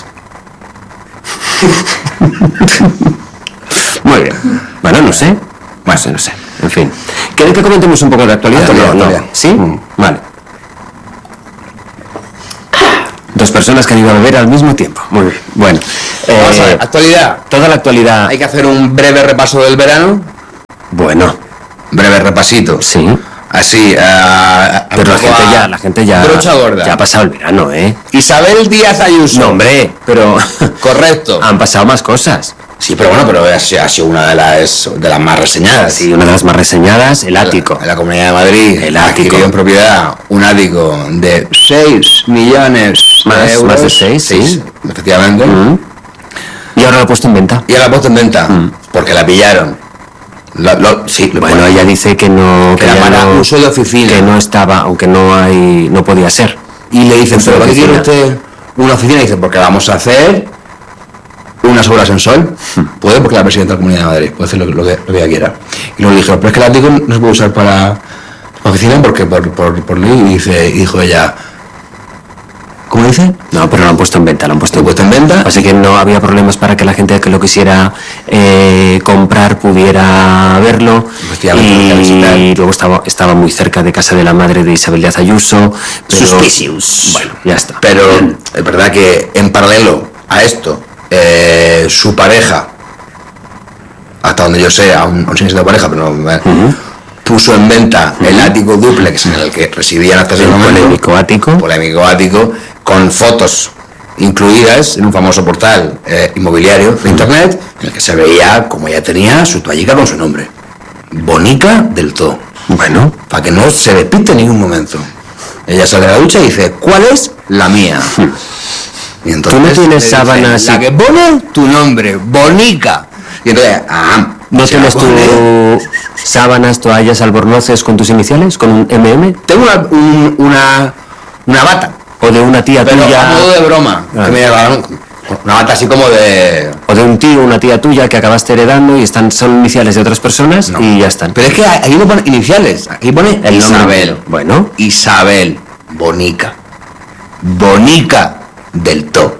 Muy bien. Bueno, no sé. Bueno, no sé. En fin. ¿Quieres que comentemos un poco de actualidad?
Actualidad,
no,
actualidad.
no. ¿Sí? Mm. Vale. Dos personas que han ido a beber al mismo tiempo. Muy bien. Bueno.
Vamos
eh,
a ver, actualidad.
Toda la actualidad.
Hay que hacer un breve repaso del verano.
Bueno.
Breve repasito.
Sí.
Así, uh,
pero la gente ya, la gente ya,
brocha gorda.
ya ha pasado el verano, ¿eh?
Isabel Díaz Ayuso.
No, hombre, pero
correcto.
Han pasado más cosas.
Sí, pero bueno, pero ha sido una de las de las más reseñadas.
Sí, una de las más reseñadas, el ático.
En la, en la Comunidad de Madrid,
el ático.
Adquirió en propiedad un ático de seis millones
más,
de euros.
Más de seis, sí.
Efectivamente.
Mm. Y ahora lo ha puesto en venta.
Y ahora la ha puesto en venta, mm. porque la pillaron. Lo, lo, sí,
bueno, bueno, ella dice que no,
que, que era para no, uso de oficina,
que no estaba, aunque no hay, no podía ser.
Y le dicen, pero ¿para qué quiere usted una oficina? Y dice, porque vamos a hacer unas obras en sol. Hmm. Puede, porque la presidenta de la Comunidad de Madrid puede hacer lo, lo, que, lo que ella quiera. Y luego le dijeron, pero es que el ático no se puede usar para la oficina porque por, por, por ley. Y dice, y dijo ella, ¿cómo dice?
No, pero lo han puesto en venta, lo han puesto,
en, puesto en venta.
Así que no había problemas para que la gente que lo quisiera eh, comprar pudiera verlo. Y, y luego estaba, estaba muy cerca de casa de la madre de Isabel Díaz Ayuso. Pero,
Suspicious.
Bueno, ya está.
Pero es verdad que en paralelo a esto, eh, su pareja, hasta donde yo sé, aún, aún sigue siendo pareja, pero no, eh, uh-huh. puso en venta uh-huh. el ático dúplex en el que residían hasta ese momento.
Polémico ático.
Polémico ático. Con fotos incluidas en un famoso portal eh, inmobiliario de internet en el que se veía como ella tenía su toallica con su nombre, Bonica del To.
Bueno,
para que no se despiste en ningún momento. Ella sale de la ducha y dice, ¿cuál es la mía? Y entonces,
¿tú no tienes
dice,
sábanas?
La que pone tu nombre, Bonica. Y entonces, ah,
¿no tienes tú sábanas, toallas, albornoces con tus iniciales, con un M M?
Tengo una, un, una, una bata.
O de una tía
pero
tuya.
A modo de broma. Ah. Que me llevaron una bata así como de.
O de un tío, una tía tuya que acabaste heredando y están son iniciales de otras personas no. y ya están.
Pero es que ahí no pone iniciales, aquí pone
el
Isabel.
Nombre. Bueno.
Isabel Bonica. Bonica del To.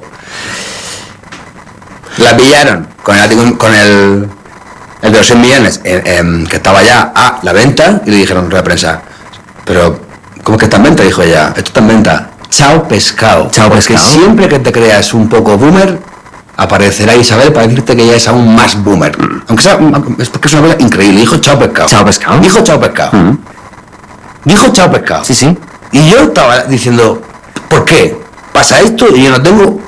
La pillaron con el con el, el de los cien millones eh, eh, que estaba ya a la venta y le dijeron a la prensa, pero ¿cómo que está en venta? Dijo ella, esto está en venta. Chao pescado.
Chao
Porque
pescado.
Siempre que te creas un poco boomer, aparecerá Isabel para decirte que ella es aún más boomer. Aunque sea, es porque es una cosa increíble. Dijo chao pescado.
Chao pescado.
Dijo chao pescado. Mm. Dijo chao pescado.
Sí, sí.
Y yo estaba diciendo, ¿por qué pasa esto? Y yo no tengo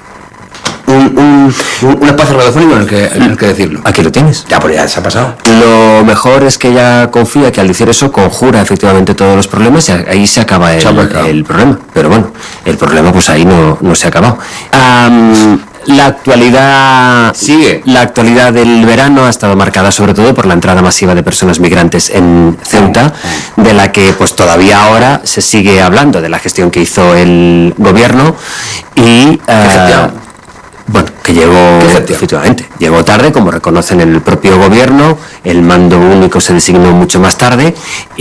un, un, un, un espacio radiofónico en el, que, en el que decirlo.
Aquí lo tienes.
Ya, pues ya se ha pasado.
Lo mejor es que ella confía que al decir eso conjura efectivamente todos los problemas y ahí se acaba el, el problema. Pero bueno, el problema pues ahí no, no se ha acabado. Um, la actualidad
sigue.
La actualidad del verano ha estado marcada sobre todo por la entrada masiva de personas migrantes en Ceuta, de la que pues todavía ahora se sigue hablando de la gestión que hizo el gobierno y uh, bueno, que llegó efectivamente, llegó tarde, como reconocen el propio gobierno, el mando único se designó mucho más tarde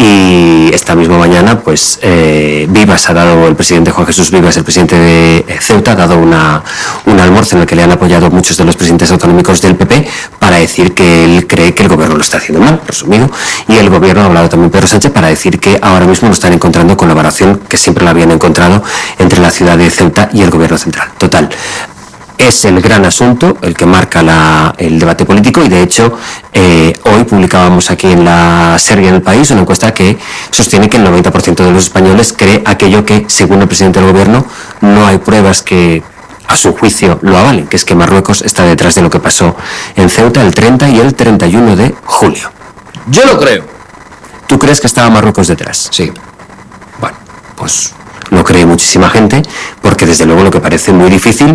y esta misma mañana pues eh, Vivas ha dado, el presidente Juan Jesús Vivas, el presidente de Ceuta, ha dado una, un almuerzo en el que le han apoyado muchos de los presidentes autonómicos del P P para decir que él cree que el gobierno lo está haciendo mal, resumido, y el gobierno ha hablado también Pedro Sánchez para decir que ahora mismo lo están encontrando con la colaboración que siempre la habían encontrado entre la ciudad de Ceuta y el gobierno central. Total. Es el gran asunto, el que marca la, el debate político y de hecho eh, hoy publicábamos aquí en la serie en El País una encuesta que sostiene que el noventa por ciento de los españoles cree aquello que, según el presidente del gobierno, no hay pruebas que a su juicio lo avalen, que es que Marruecos está detrás de lo que pasó en Ceuta el treinta y el treinta y uno de julio.
Yo lo creo.
¿Tú crees que estaba Marruecos detrás?
Sí.
Bueno, pues lo cree muchísima gente porque desde luego lo que parece muy difícil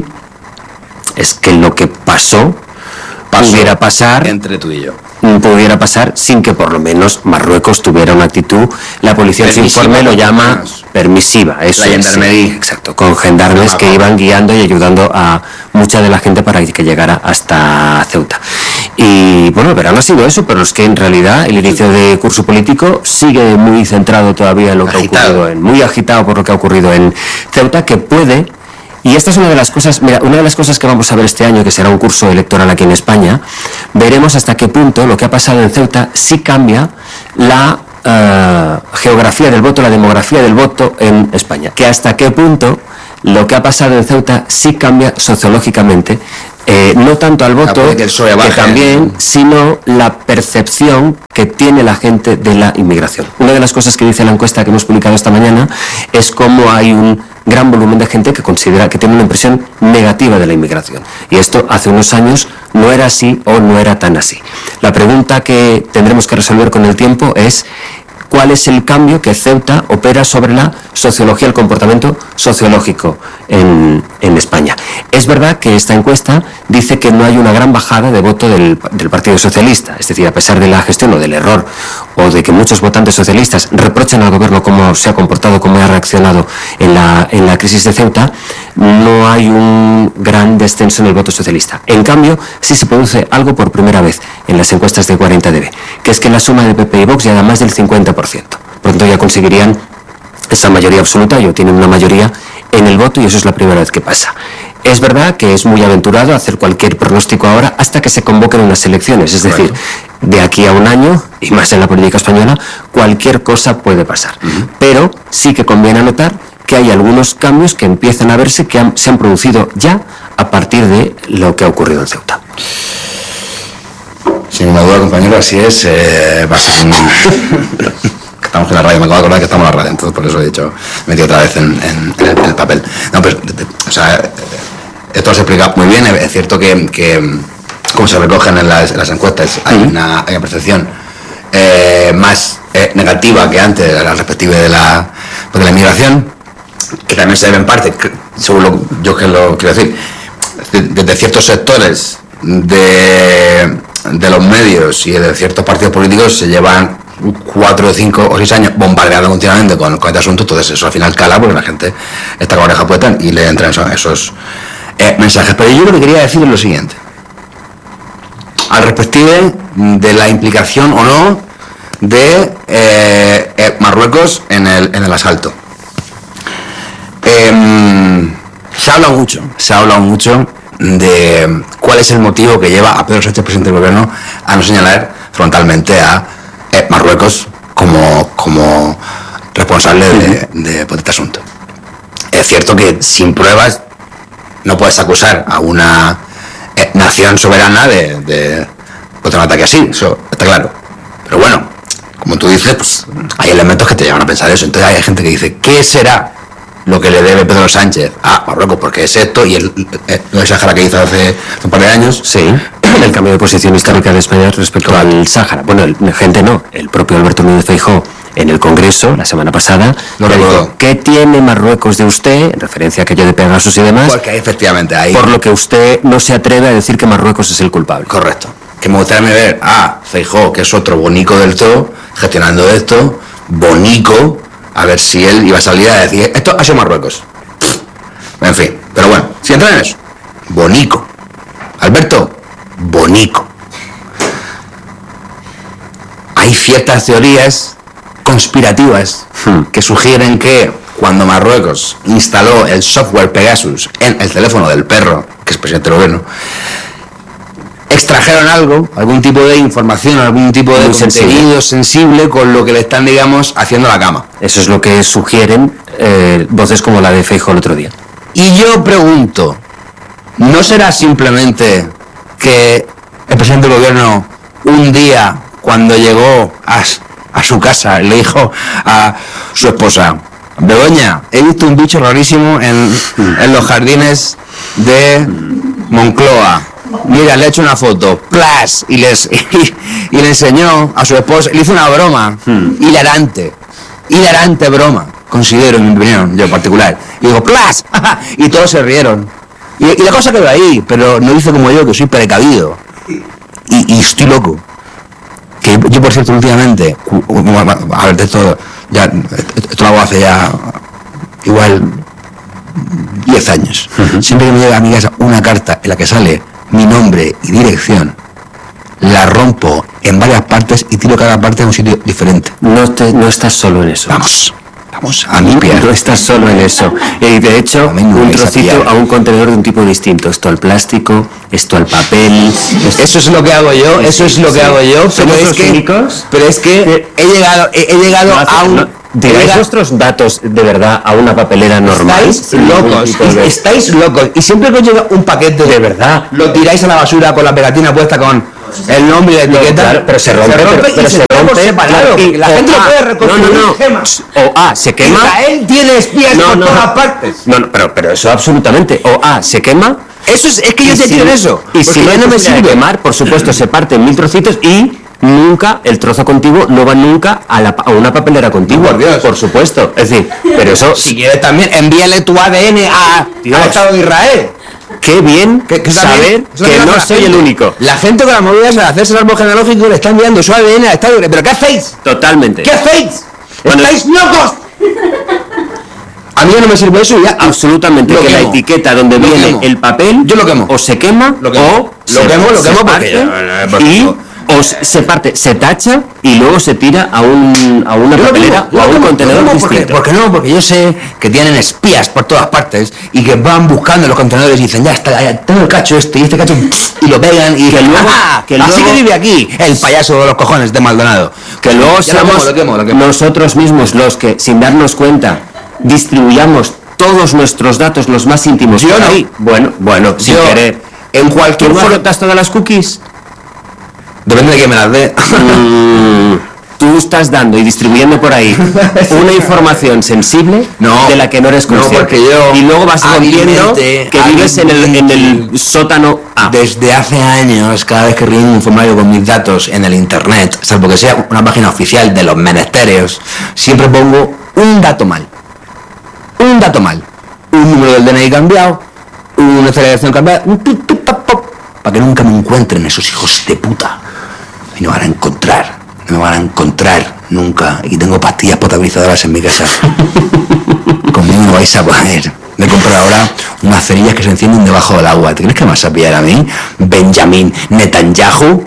es que lo que pasó, pasó pudiera pasar
entre tú y yo.
Pudiera pasar sin que por lo menos Marruecos tuviera una actitud, la policía en su informe lo llama permisiva, eso
la gendarmería.
Es, exacto, con gendarmes que iban guiando y ayudando a mucha de la gente para que llegara hasta Ceuta. Y bueno, el verano ha sido eso, pero es que en realidad el inicio de curso político sigue muy centrado todavía en lo que agitado. ha ocurrido, en, muy agitado por lo que ha ocurrido en Ceuta, que puede, y esta es una de las cosas, mira, una de las cosas que vamos a ver este año, que será un curso electoral aquí en España, veremos hasta qué punto lo que ha pasado en Ceuta sí cambia la uh, geografía del voto, la demografía del voto en España, que hasta qué punto lo que ha pasado en Ceuta sí cambia sociológicamente. Eh, no tanto al voto, que, que también, sino la percepción que tiene la gente de la inmigración. Una de las cosas que dice la encuesta que hemos publicado esta mañana es cómo hay un gran volumen de gente que considera que tiene una impresión negativa de la inmigración. Y esto hace unos años no era así o no era tan así. La pregunta que tendremos que resolver con el tiempo es: ¿cuál es el cambio que Ceuta opera sobre la sociología, el comportamiento sociológico en, en España? Es verdad que esta encuesta dice que no hay una gran bajada de voto del, del Partido Socialista, es decir, a pesar de la gestión o del error o de que muchos votantes socialistas reprochan al gobierno cómo se ha comportado, cómo ha reaccionado en la, en la crisis de Ceuta, no hay un gran descenso en el voto socialista. En cambio, sí se produce algo por primera vez en las encuestas de cuarenta D B, que es que la suma de P P y Vox llega a más del cincuenta por ciento. Por lo tanto, ya conseguirían esa mayoría absoluta, ya tienen una mayoría en el voto, y eso es la primera vez que pasa. Es verdad que es muy aventurado hacer cualquier pronóstico ahora hasta que se convoquen unas elecciones, es decir, de aquí a un año, y más en la política española, cualquier cosa puede pasar. Uh-huh. Pero sí que conviene anotar que hay algunos cambios que empiezan a verse, que han, se han producido ya a partir de lo que ha ocurrido en Ceuta.
Sin ninguna duda, compañero, así es. Eh, va a ser un... Estamos en la radio, me acabo de acordar que estamos en la radio, entonces por eso he dicho, me metí otra vez en, en, en, el, en el papel. No, pues, o sea, esto se explica muy bien. Es cierto que, que como se recogen en las, en las encuestas, hay una, hay una percepción eh, más eh, negativa que antes al respecto de la, pues, de la inmigración, que también se debe en parte, según lo, yo que lo quiero decir, desde ciertos sectores de, de los medios y de ciertos partidos políticos se llevan cuatro, cinco o seis años bombardeando continuamente con, con este asunto. Entonces eso al final cala porque la gente está con la oreja puesta y le entran esos, esos eh, mensajes. Pero yo lo que quería decir es lo siguiente: al respecto de la implicación o no de eh, eh, Marruecos en el, en el asalto. Eh, se ha hablado mucho, se ha hablado mucho de cuál es el motivo que lleva a Pedro Sánchez, presidente del gobierno, a no señalar frontalmente a eh, Marruecos como, como responsable de, de, de este asunto. Es cierto que sin pruebas no puedes acusar a una eh, nación soberana de, de, de un ataque así, eso está claro. Pero bueno, como tú dices, pues hay elementos que te llevan a pensar eso. Entonces hay gente que dice, ¿qué será lo que le debe Pedro Sánchez a Marruecos? Porque es esto, y el, el, el Sáhara que hizo hace un par de años.
Sí, el cambio de posición histórica de España respecto claro. al Sáhara. Bueno, el, gente no, el propio Alberto Núñez Feijóo en el Congreso la semana pasada
no le dijo,
¿qué tiene Marruecos de usted? En referencia a aquello de Pegasus y demás.
Porque efectivamente hay...
Por lo que usted no se atreve a decir que Marruecos es el culpable.
Correcto. Que me gustaría ver a Feijóo, que es otro bonico del todo, gestionando esto, bonico, a ver si él iba a salir a decir, esto ha sido Marruecos. En fin, pero bueno, si entran en eso, bonico. Alberto, bonico. Hay ciertas teorías conspirativas hmm. que sugieren que cuando Marruecos instaló el software Pegasus en el teléfono del perro, que es presidente del gobierno, extrajeron algo, algún tipo de información, algún tipo de Muy contenido sensible. sensible con lo que le están, digamos, haciendo la cama.
Eso es lo que sugieren eh, voces como la de Feijóo el otro día.
Y yo pregunto, ¿no será simplemente que el presidente del gobierno un día, cuando llegó a, a su casa, le dijo a su esposa, Begoña, he visto un bicho rarísimo en, en los jardines de Moncloa? Mira, le he hecho una foto, ¡plas! Y, les, y, y le enseñó a su esposa, le hizo una broma, hmm. hilarante, hilarante broma, considero, en mi opinión, yo en particular. Y digo, ¡plas! Y todos se rieron. Y, y la cosa quedó ahí, pero no hizo como yo, que soy precavido. Y, y estoy loco. Que yo, por cierto, últimamente, a ver, de esto, ya, esto lo hago hace ya, igual, diez años. Uh-huh. Siempre que me llega a mi casa una carta en la que sale mi nombre y dirección, la rompo en varias partes y tiro cada parte en un sitio diferente.
No, te, no estás solo en eso.
Vamos, vamos a limpiar.
No estás solo en eso. Y de hecho, no un trocito a, a un contenedor de un tipo distinto. Esto al plástico, esto al papel. Esto...
Eso es lo que hago yo, eso es lo que sí. hago yo. Pero es, que,
únicos?
pero es que he llegado, he, he llegado no, a un... No.
¿Tiráis vuestros datos de verdad a una papelera normal?
Estáis locos, de... estáis locos. Y siempre que os llega un paquete
de verdad,
lo tiráis a la basura con la pegatina puesta con el nombre y la etiqueta.
No, claro, pero se rompe, se rompe pero, pero
y se, se rompe por separado. Claro, y la gente lo puede reconstruir.
No, no, no.
Gemas.
O A, se quema.
Israel tiene espías
no,
por
no,
todas
no.
partes.
No, no, pero, pero eso absolutamente. O A, se quema.
Eso es, es que yo te
si,
tiro eso.
Y si no, no me sirve quemar, por supuesto, se parte en mil trocitos y nunca, el trozo contiguo no va nunca a, la, a una papelera contigua,
por Dios,
por supuesto. Es decir, pero eso...
Si quieres también, envíale tu A D N a, al Estado de Israel.
Qué bien
que, que
saber que no soy el único.
La gente con las movidas de hacerse el árbol genealógico le está enviando su A D N al Estado de Israel. ¿Pero qué hacéis?
Totalmente.
¿Qué hacéis?
Bueno,
¡estáis locos! A mí no me sirve eso y ya.
Absolutamente.
Lo
que
quemo.
La etiqueta donde
Lo
viene
quemo.
el papel,
yo lo quemo.
O se quema,
lo quemo.
o
lo
se,
quemo, lo quemo
se
porque
parte, y o se parte, se tacha y luego se tira a un a una yo papelera
quemo,
o a un
quemo,
contenedor
porque,
distinto.
Porque no, porque yo sé que tienen espías por todas partes y que van buscando los contenedores y dicen, ya está, ya tengo el cacho este y este cacho y lo pegan y
que luego,
¡ah!
que
así
luego,
que vive aquí el payaso de los cojones de Maldonado.
Que luego
ya
seamos
lo quemo, lo quemo, lo quemo.
nosotros mismos los que sin darnos cuenta distribuyamos todos nuestros datos los más íntimos.
Yo
por
no.
ahí. Bueno, bueno, sin
yo,
querer.
En cualquier
¿Tú no
for...
aceptas todas las cookies?
Depende de quién me las dé.
Mm, tú estás dando y distribuyendo por ahí una información sensible
no,
de la que no eres consciente.
No, porque yo
y luego vas rompiendo que vives en el, en el sótano A.
Desde hace años, cada vez que relleno un formulario con mis datos en el internet, salvo que sea una página oficial de los menesteres, siempre pongo un dato mal. Un dato mal. Un número del D N I cambiado, una celebración cambiada, un pip, pip, pop, pop, para que nunca me encuentren esos hijos de puta. Y no van a encontrar, no me van a encontrar nunca. Y tengo pastillas potabilizadoras en mi casa. Conmigo no vais a poder. Me he comprado ahora unas cerillas que se encienden debajo del agua. ¿Te crees que me vas a pillar a mí? Benjamín Netanyahu.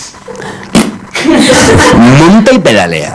Monta y pedalea.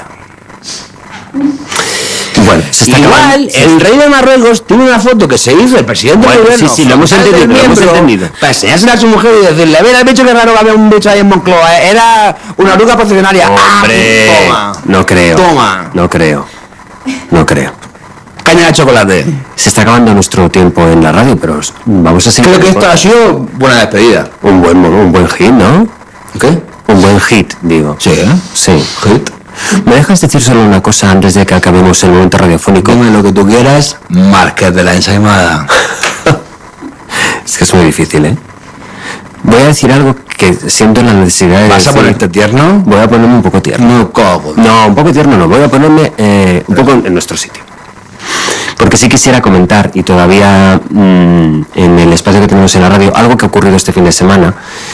Bueno, se está
igual
acabando.
el rey de Marruecos tiene una foto que se hizo el presidente
bueno,
del gobierno.
Sí, sí, lo hemos entendido, lo hemos entendido.
Para enseñársela a su mujer y decirle, a ver, has dicho que raro que había un bicho ahí en Moncloa, era una oruga procesionaria.
Hombre,
ah, toma,
no creo.
Toma.
No creo. No creo.
Caña de chocolate.
Se está acabando nuestro tiempo en la radio, pero vamos a seguir.
Creo que esto ha sido buena despedida.
Un buen, un buen hit, ¿no?
¿Qué?
Un buen hit, digo.
Sí, ¿eh?
Sí.
Hit.
¿Me dejas decir solo una cosa antes de que acabemos el momento radiofónico?
Dime lo que tú quieras, Márquez de la ensaimada.
Es que es muy difícil, ¿eh? Voy a decir algo que siento la necesidad de
¿Vas
decir.
a ponerte tierno?
Voy a ponerme un poco tierno.
No, ¿cómo?
No, un poco tierno no. Voy a ponerme eh, un poco en nuestro sitio. Porque sí quisiera comentar, y todavía mmm, en el espacio que tenemos en la radio, algo que ha ocurrido este fin de semana,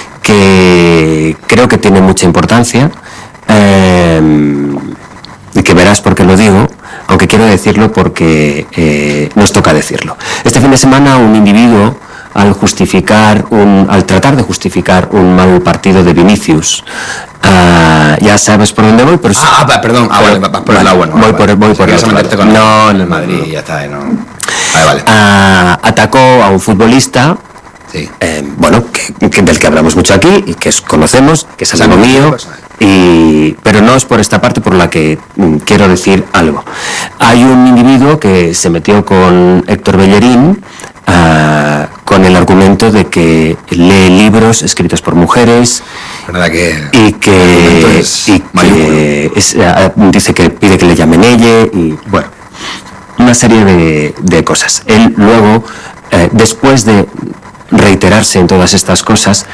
que creo que tiene mucha importancia, eh, y que verás por qué lo digo, aunque quiero decirlo porque eh, nos toca decirlo. Este fin de semana un individuo, al justificar un, al tratar de justificar un mal partido de Vinicius, uh, ya sabes por dónde voy, pero
ah, ah perdón, ah, vale, vas por el lado bueno.
Voy por, voy por el otro lado.
Con
no,
el
no,
Madrid,
no, no.
ya está, no. Vale, vale.
Uh, atacó a un futbolista.
Sí.
Eh, bueno, que, que del que hablamos mucho aquí y que es, conocemos, que es amigo mío, y, pero no es por esta parte por la que mm, quiero decir algo. Hay un individuo que se metió con Héctor Bellerín uh, con el argumento de que lee libros escritos por mujeres
que
y que,
es
y que es, uh, dice que pide que le llamen ella y bueno, una serie de, de cosas. Él luego, eh, después de reiterarse en todas estas cosas,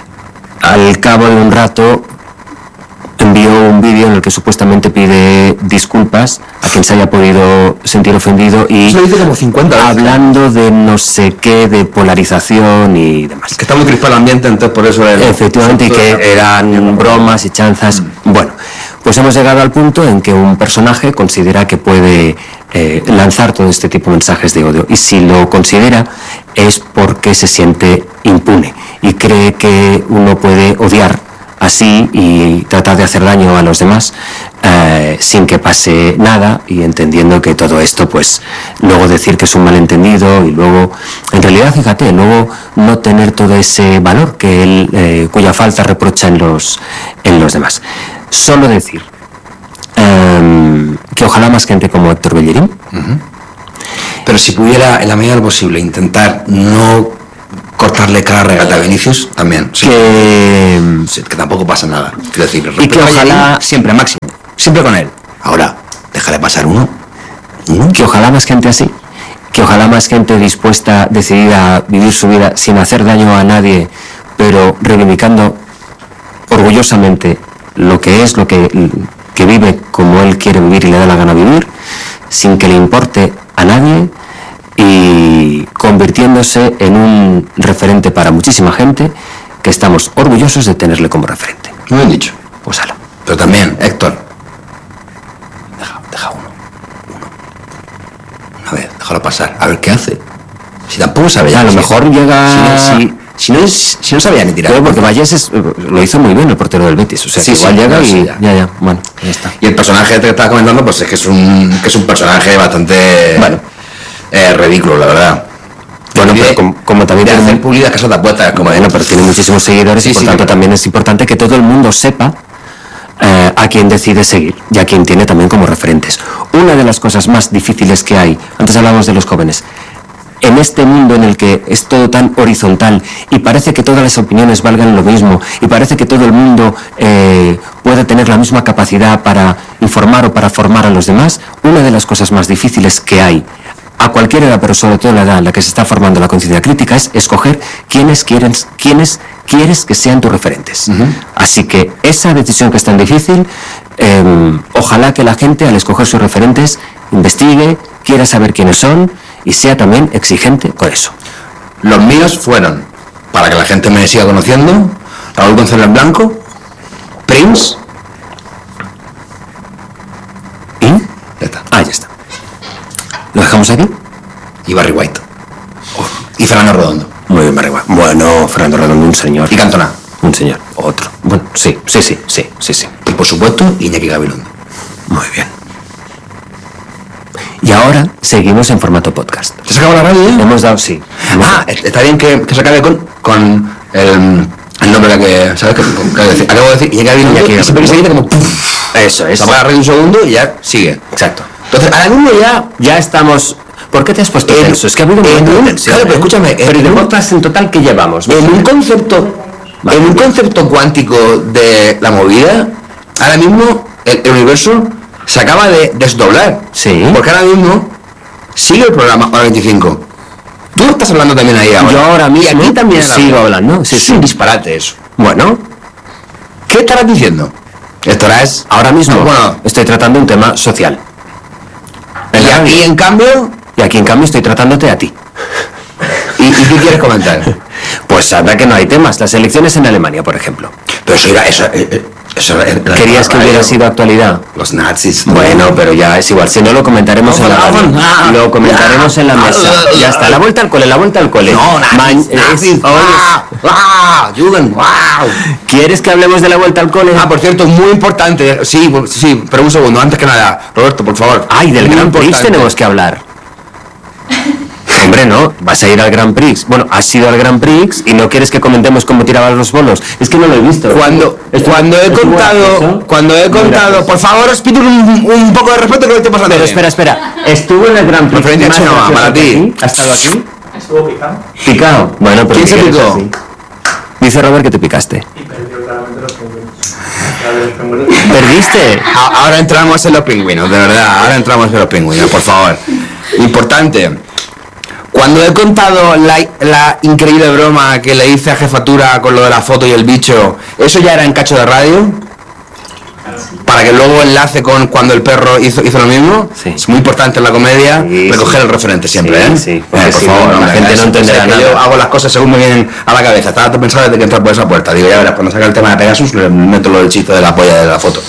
al cabo de un rato envió un vídeo en el que supuestamente pide disculpas a quien se haya podido sentir ofendido y
eso lo dice como cincuenta veces.
Hablando de no sé qué, de polarización y demás.
Que está muy crispado el ambiente, entonces por eso era...
Efectivamente, y que eran bromas y chanzas. Mm. Bueno, pues hemos llegado al punto en que un personaje considera que puede eh, lanzar todo este tipo de mensajes de odio, y si lo considera es porque se siente impune y cree que uno puede odiar así y tratar de hacer daño a los demás eh, sin que pase nada, y entendiendo que todo esto, pues luego decir que es un malentendido y luego, en realidad, fíjate, luego no tener todo ese valor que él, eh, cuya falta reprocha en los, en los demás. Solo decir eh, que ojalá más gente como Héctor Bellerín.
Uh-huh. Pero si pudiera, en la medida de lo posible, intentar no cortarle cada regata a Vinicius, también. Sí.
Que...
Sí, que tampoco pasa nada. Quiero decir,
y que ojalá...
Siempre, máximo. Siempre con él. Ahora, déjale pasar uno.
¿Mm? Que ojalá más gente así. Que ojalá más gente dispuesta, decidida a vivir su vida sin hacer daño a nadie, pero reivindicando orgullosamente lo que es, lo que, que vive como él quiere vivir y le da la gana vivir, sin que le importe a nadie, y convirtiéndose en un referente para muchísima gente que estamos orgullosos de tenerle como referente.
Muy bien dicho.
Pues ala.
Pero también, Héctor, deja, deja uno, uno. Una vez, déjalo pasar, a ver qué hace. Si tampoco sabe ya.
A lo mejor
es,
llega...
Si, si, si, no es, si no sabía ni tirar.
Pero porque Valles es, lo hizo muy bien el portero del Betis. O sea,
sí,
que igual
sí,
llega
no,
y...
Sí, ya.
ya, ya, bueno, ya está.
Y el personaje que estaba comentando, pues es que es un, que es un personaje bastante...
Bueno.
Eh, ridículo, la verdad.
Bueno, pero como, como también
de
tiene
hacer pulidas casas de apuestas, como
bueno, pero tiene muchísimos seguidores, sí, y por sí, tanto pero... también es importante que todo el mundo sepa eh, a quién decide seguir y a quién tiene también como referentes. Una de las cosas más difíciles que hay, antes hablábamos de los jóvenes, en este mundo en el que es todo tan horizontal y parece que todas las opiniones valgan lo mismo y parece que todo el mundo eh, puede tener la misma capacidad para informar o para formar a los demás, una de las cosas más difíciles que hay a cualquier edad, pero sobre todo la edad en la que se está formando la conciencia crítica, es escoger quiénes quieren, quiénes quieres que sean tus referentes. Uh-huh. Así que esa decisión que es tan difícil, eh, ojalá que la gente al escoger sus referentes investigue, quiera saber quiénes son y sea también exigente con eso.
Los míos fueron, para que la gente me siga conociendo, Raúl González Blanco, Prince
y...
Ya está.
Ah, ya está. ¿Lo dejamos aquí?
Y Barry White. Oh, y Fernando Redondo.
Muy bien, Barry White. Bueno, Fernando Redondo, un señor.
Y Cantona.
Un señor. Otro. Bueno, sí, sí, sí, sí, sí, sí.
Y por supuesto, Iñaki Gabilondo.
Muy bien. Y ahora seguimos en formato podcast.
¿Te has acabado la radio ya?
Hemos dado, sí. Hemos
ah, dado. Está bien que, que se acabe con, con el, el nombre que, ¿sabes? Que, que, que decir. Acabo de decir Iñaki Gabilondo y siempre que se quita como... Puff,
eso es.
Se apaga la radio un segundo y ya sigue.
Exacto.
Entonces, ahora mismo ya...
Ya estamos... ¿Por qué te has puesto
en,
tenso? Es que ha habido
un
momento de tensión.
Claro, pero escúchame...
Pero de podcast en total, ¿qué llevamos?
En un concepto... Vale. En un concepto cuántico de la movida, ahora mismo el, el universo se acaba de desdoblar.
Sí.
Porque ahora mismo sigue el programa Hora veinticinco. Tú estás hablando también ahí ahora.
Yo ahora mismo
y aquí también
sigo hablando. Sí,
es
sí.
un disparate eso.
Bueno.
¿Qué estarás diciendo? Estarás...
Ahora mismo
no, bueno,
estoy tratando un tema social.
Y aquí, en cambio...
Y aquí, en cambio, estoy tratándote a ti.
¿Y, ¿Y qué quieres comentar?
Pues anda que no hay temas. Las elecciones en Alemania, por ejemplo.
Pero eso era... Eso, eso, eso era
¿Querías que hubiera sido actualidad?
Los nazis.
Bueno, pero ya es igual. Si no, lo comentaremos no, en la radio. No, lo comentaremos en la mesa. Ya está. La vuelta al cole, la vuelta al cole.
No, nazis, nazis. ¡Wow! ¡Jugend! ¡Wow!
¿Quieres que hablemos de la vuelta al cole?
Ah, por cierto, muy importante. Sí, sí, pero un segundo. Antes que nada, Roberto, por favor.
Ay, del Gran Prix tenemos que hablar. Hombre, no, vas a ir al Grand Prix. Bueno, has ido al Grand Prix y no quieres que comentemos cómo tirabas los bolos. Es que no lo he visto.
Cuando,
Esto,
cuando he contado, cuando he contado, por favor, os pido un, un poco de respeto que lo estoy pasando.
Pero espera, espera. Estuvo en el Grand Prix.
Referencia chino, para ti.
¿Ha estado aquí?
Estuvo picado.
Picado. Bueno, pero
¿quién se picó?
Dice Robert que te picaste.
Y perdió claramente los pingüinos.
¿Perdiste?
Ahora entramos en los pingüinos, de verdad. Ahora entramos en los pingüinos, por favor. Importante. Cuando he contado la, la increíble broma que le hice a Jefatura con lo de la foto y el bicho, ¿eso ya era en cacho de radio? Para que luego enlace con cuando el perro hizo, hizo lo mismo.
Sí.
Es muy importante en la comedia
sí,
recoger
sí.
el referente siempre,
sí,
¿eh?
Sí,
eh
por
si
favor,
no,
la gente no entenderá nada.
Yo hago las cosas según me vienen a la cabeza. Estaba pensando desde que entrar por esa puerta. Digo, ya verás, cuando saca el tema de Pegasus, le meto lo del chiste de la polla de la foto.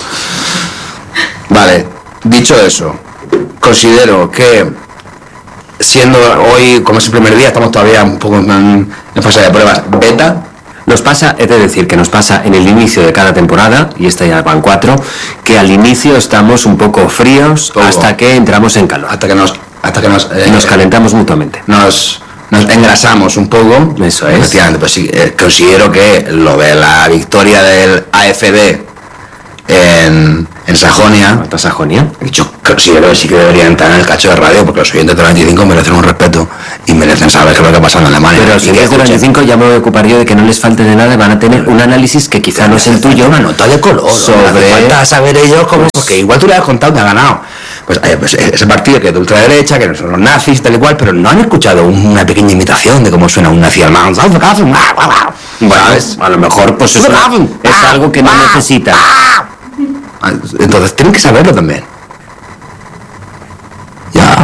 Vale, dicho eso, considero que siendo hoy, como es el primer día, estamos todavía un poco en, en fase de pruebas beta.
Nos pasa, he de decir que nos pasa en el inicio de cada temporada, y esta ya van cuatro, que al inicio estamos un poco fríos Todo. hasta que entramos en calor.
Hasta que nos, hasta que nos,
eh, nos calentamos mutuamente.
Nos, nos engrasamos un poco.
Eso es.
Efectivamente, pues sí, eh, considero que lo de la victoria del A F D en, en Sajonia.
¿Hasta Sajonia?
Yo considero que sí que debería entrar en el cacho de radio, porque los oyentes del veinticinco merecen un respeto y merecen saber qué es lo que ha pasado en Alemania.
Pero los oyentes del veinticinco ya me voy a ocupar yo de que no les falte de nada, van a tener un análisis que quizá no es el tuyo.
Una nota de color.
Sobre...
No hace falta saber ellos cómo, porque igual tú le has contado, te ha ganado. Pues, eh, pues ese partido que es de ultraderecha, que no son los nazis, tal y cual, pero no han escuchado una pequeña imitación de cómo suena un nazi alemán.
Bueno, a lo mejor pues es, una, es algo que no necesita.
Entonces tienen que saberlo también. Ja.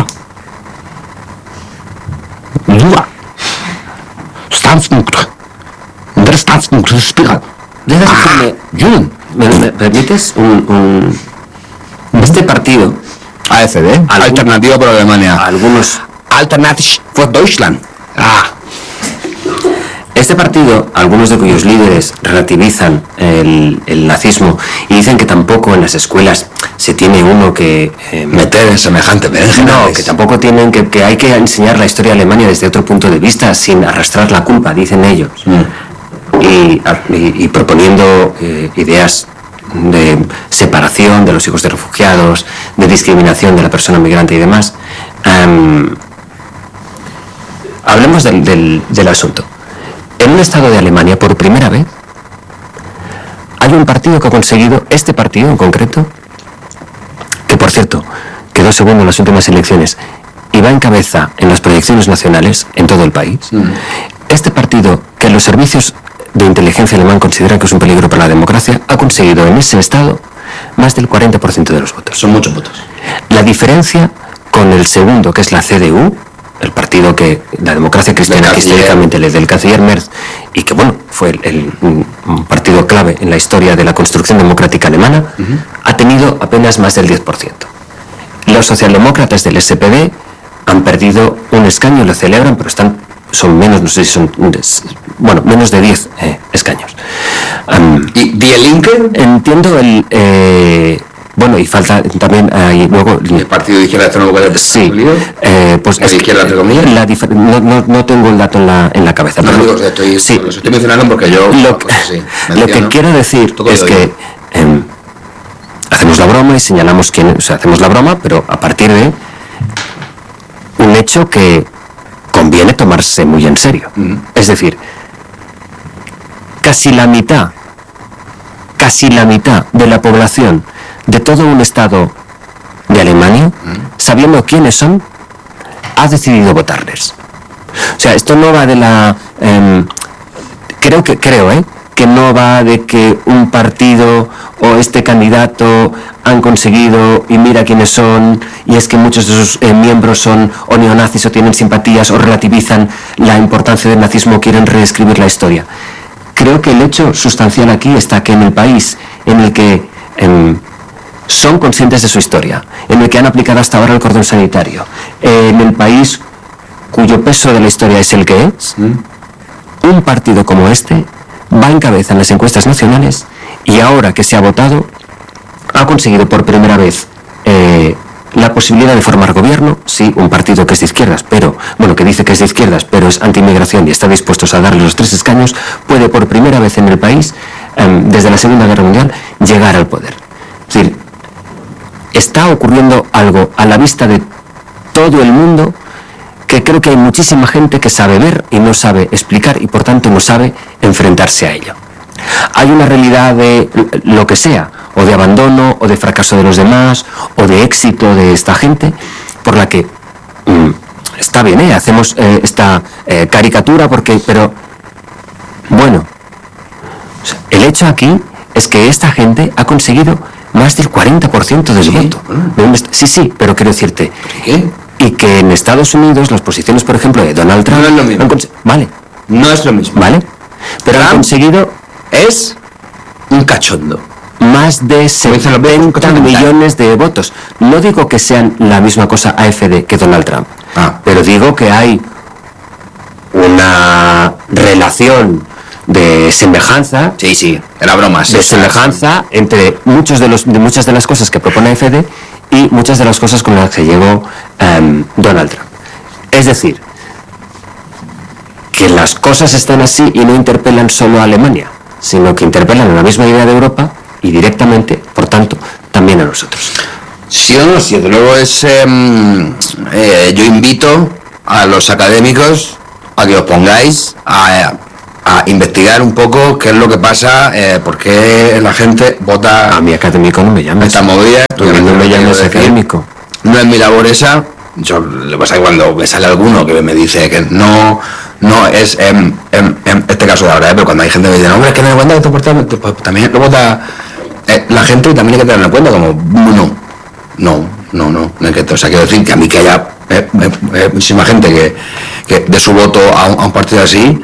Standpunkt. Der Standpunkt ist Spiegel.
Dejas decirme, ¿me, me permites un, un este partido?
A F D, Algun, Alternativa por Alemania.
Algunos
Alternative for Deutschland. Ah.
Este partido, algunos de cuyos líderes relativizan el, el nazismo y dicen que tampoco en las escuelas se tiene uno que
eh, meter en semejante
no, que tampoco tienen que, que hay que enseñar la historia de Alemania desde otro punto de vista sin arrastrar la culpa, dicen ellos, mm. y, y, y proponiendo eh, ideas de separación de los hijos de refugiados, de discriminación de la persona migrante y demás. Um, hablemos del, del, del asunto. En un estado de Alemania, por primera vez, hay un partido que ha conseguido, este partido en concreto, que por cierto, quedó segundo en las últimas elecciones y va en cabeza en las proyecciones nacionales en todo el país, mm. este partido, que los servicios de inteligencia alemán consideran que es un peligro para la democracia, ha conseguido en ese estado más del cuarenta por ciento de los votos.
Son muchos votos.
La diferencia con el segundo, que es la C D U, el partido que la democracia cristiana que históricamente le del canciller Merz y que bueno fue el, el un partido clave en la historia de la construcción democrática alemana, uh-huh. ha tenido apenas más del diez por ciento. Los socialdemócratas del S P D han perdido un escaño, lo celebran, pero están son menos, no sé si son bueno menos de diez eh, escaños. Um,
¿Y Die Linke?
Entiendo el eh, bueno, y falta también ahí luego
el partido de izquierda de nuevo
sí, eh, pues
es izquierda
que, la difer- no, no, no tengo el dato en la, en la cabeza.
No,
pero
digo, o sea, estoy,
sí,
los estoy mencionando porque yo
lo,
pues, sí,
lo que quiero decir es que eh, hacemos la broma y señalamos quién, o sea, hacemos la broma, pero a partir de un hecho que conviene tomarse muy en serio. Uh-huh. Es decir, casi la mitad, casi la mitad de la población de todo un estado de Alemania, sabiendo quiénes son, ha decidido votarles. O sea, esto no va de la... Eh, creo que creo, ¿eh? que no va de que un partido o este candidato han conseguido y mira quiénes son y es que muchos de sus eh, miembros son o neonazis o tienen simpatías o relativizan la importancia del nazismo o quieren reescribir la historia. Creo que el hecho sustancial aquí está que en el país en el que eh, son conscientes de su historia, en el que han aplicado hasta ahora el cordón sanitario, eh, en el país cuyo peso de la historia es el que es, mm. un partido como este va en cabeza en las encuestas nacionales y ahora que se ha votado ha conseguido por primera vez eh, la posibilidad de formar gobierno. Sí, un partido que es de izquierdas, pero bueno, que dice que es de izquierdas, pero es anti-inmigración y está dispuesto a darle los tres escaños, puede por primera vez en el país, eh, desde la Segunda Guerra Mundial, llegar al poder. Es decir, está ocurriendo algo a la vista de todo el mundo que creo que hay muchísima gente que sabe ver y no sabe explicar y por tanto no sabe enfrentarse a ello. Hay una realidad de lo que sea, o de abandono, o de fracaso de los demás, o de éxito de esta gente, por la que mmm, está bien, ¿eh? hacemos eh, esta eh, caricatura, porque, pero bueno, o sea, el hecho aquí es que esta gente ha conseguido más del cuarenta por ciento del ¿Sí? voto. Sí, sí, pero quiero decirte...
¿Qué?
Y que en Estados Unidos las posiciones, por ejemplo, de Donald Trump...
No es lo mismo.
Cons- vale.
No es lo mismo.
Vale. Pero
Trump
han conseguido...
Es un cachondo.
Más de setenta millones de votos. No digo que sean la misma cosa A F D que Donald Trump.
Ah.
Pero digo que hay una relación de semejanza.
Sí, sí, era broma.
De semejanza entre muchos de los de muchas de las cosas que propone A F D y muchas de las cosas con las que llegó um, Donald Trump. Es decir, que las cosas están así y no interpelan solo a Alemania, sino que interpelan a la misma idea de Europa y directamente, por tanto, también a nosotros.
Sí o no, sí, desde luego es... Eh, eh, yo invito a los académicos a que os pongáis a, a investigar un poco qué es lo que pasa, eh, por qué la gente vota...
A mi académico no me llames.
Esta movida,
no, no me llames académico.
No es mi labor esa. Yo, lo que pasa es que cuando me sale alguno que me dice que no... No es en, en, en este caso de ahora, ¿eh? Pero cuando hay gente que me dice, no, hombre, es que no me cuenta que esto pues, también lo vota eh, la gente y también hay que tenerlo en cuenta, como, no, no, no, no, no hay que, o sea, quiero decir que a mí que haya eh, eh, eh, muchísima gente que, que dé su voto a un, a un partido así.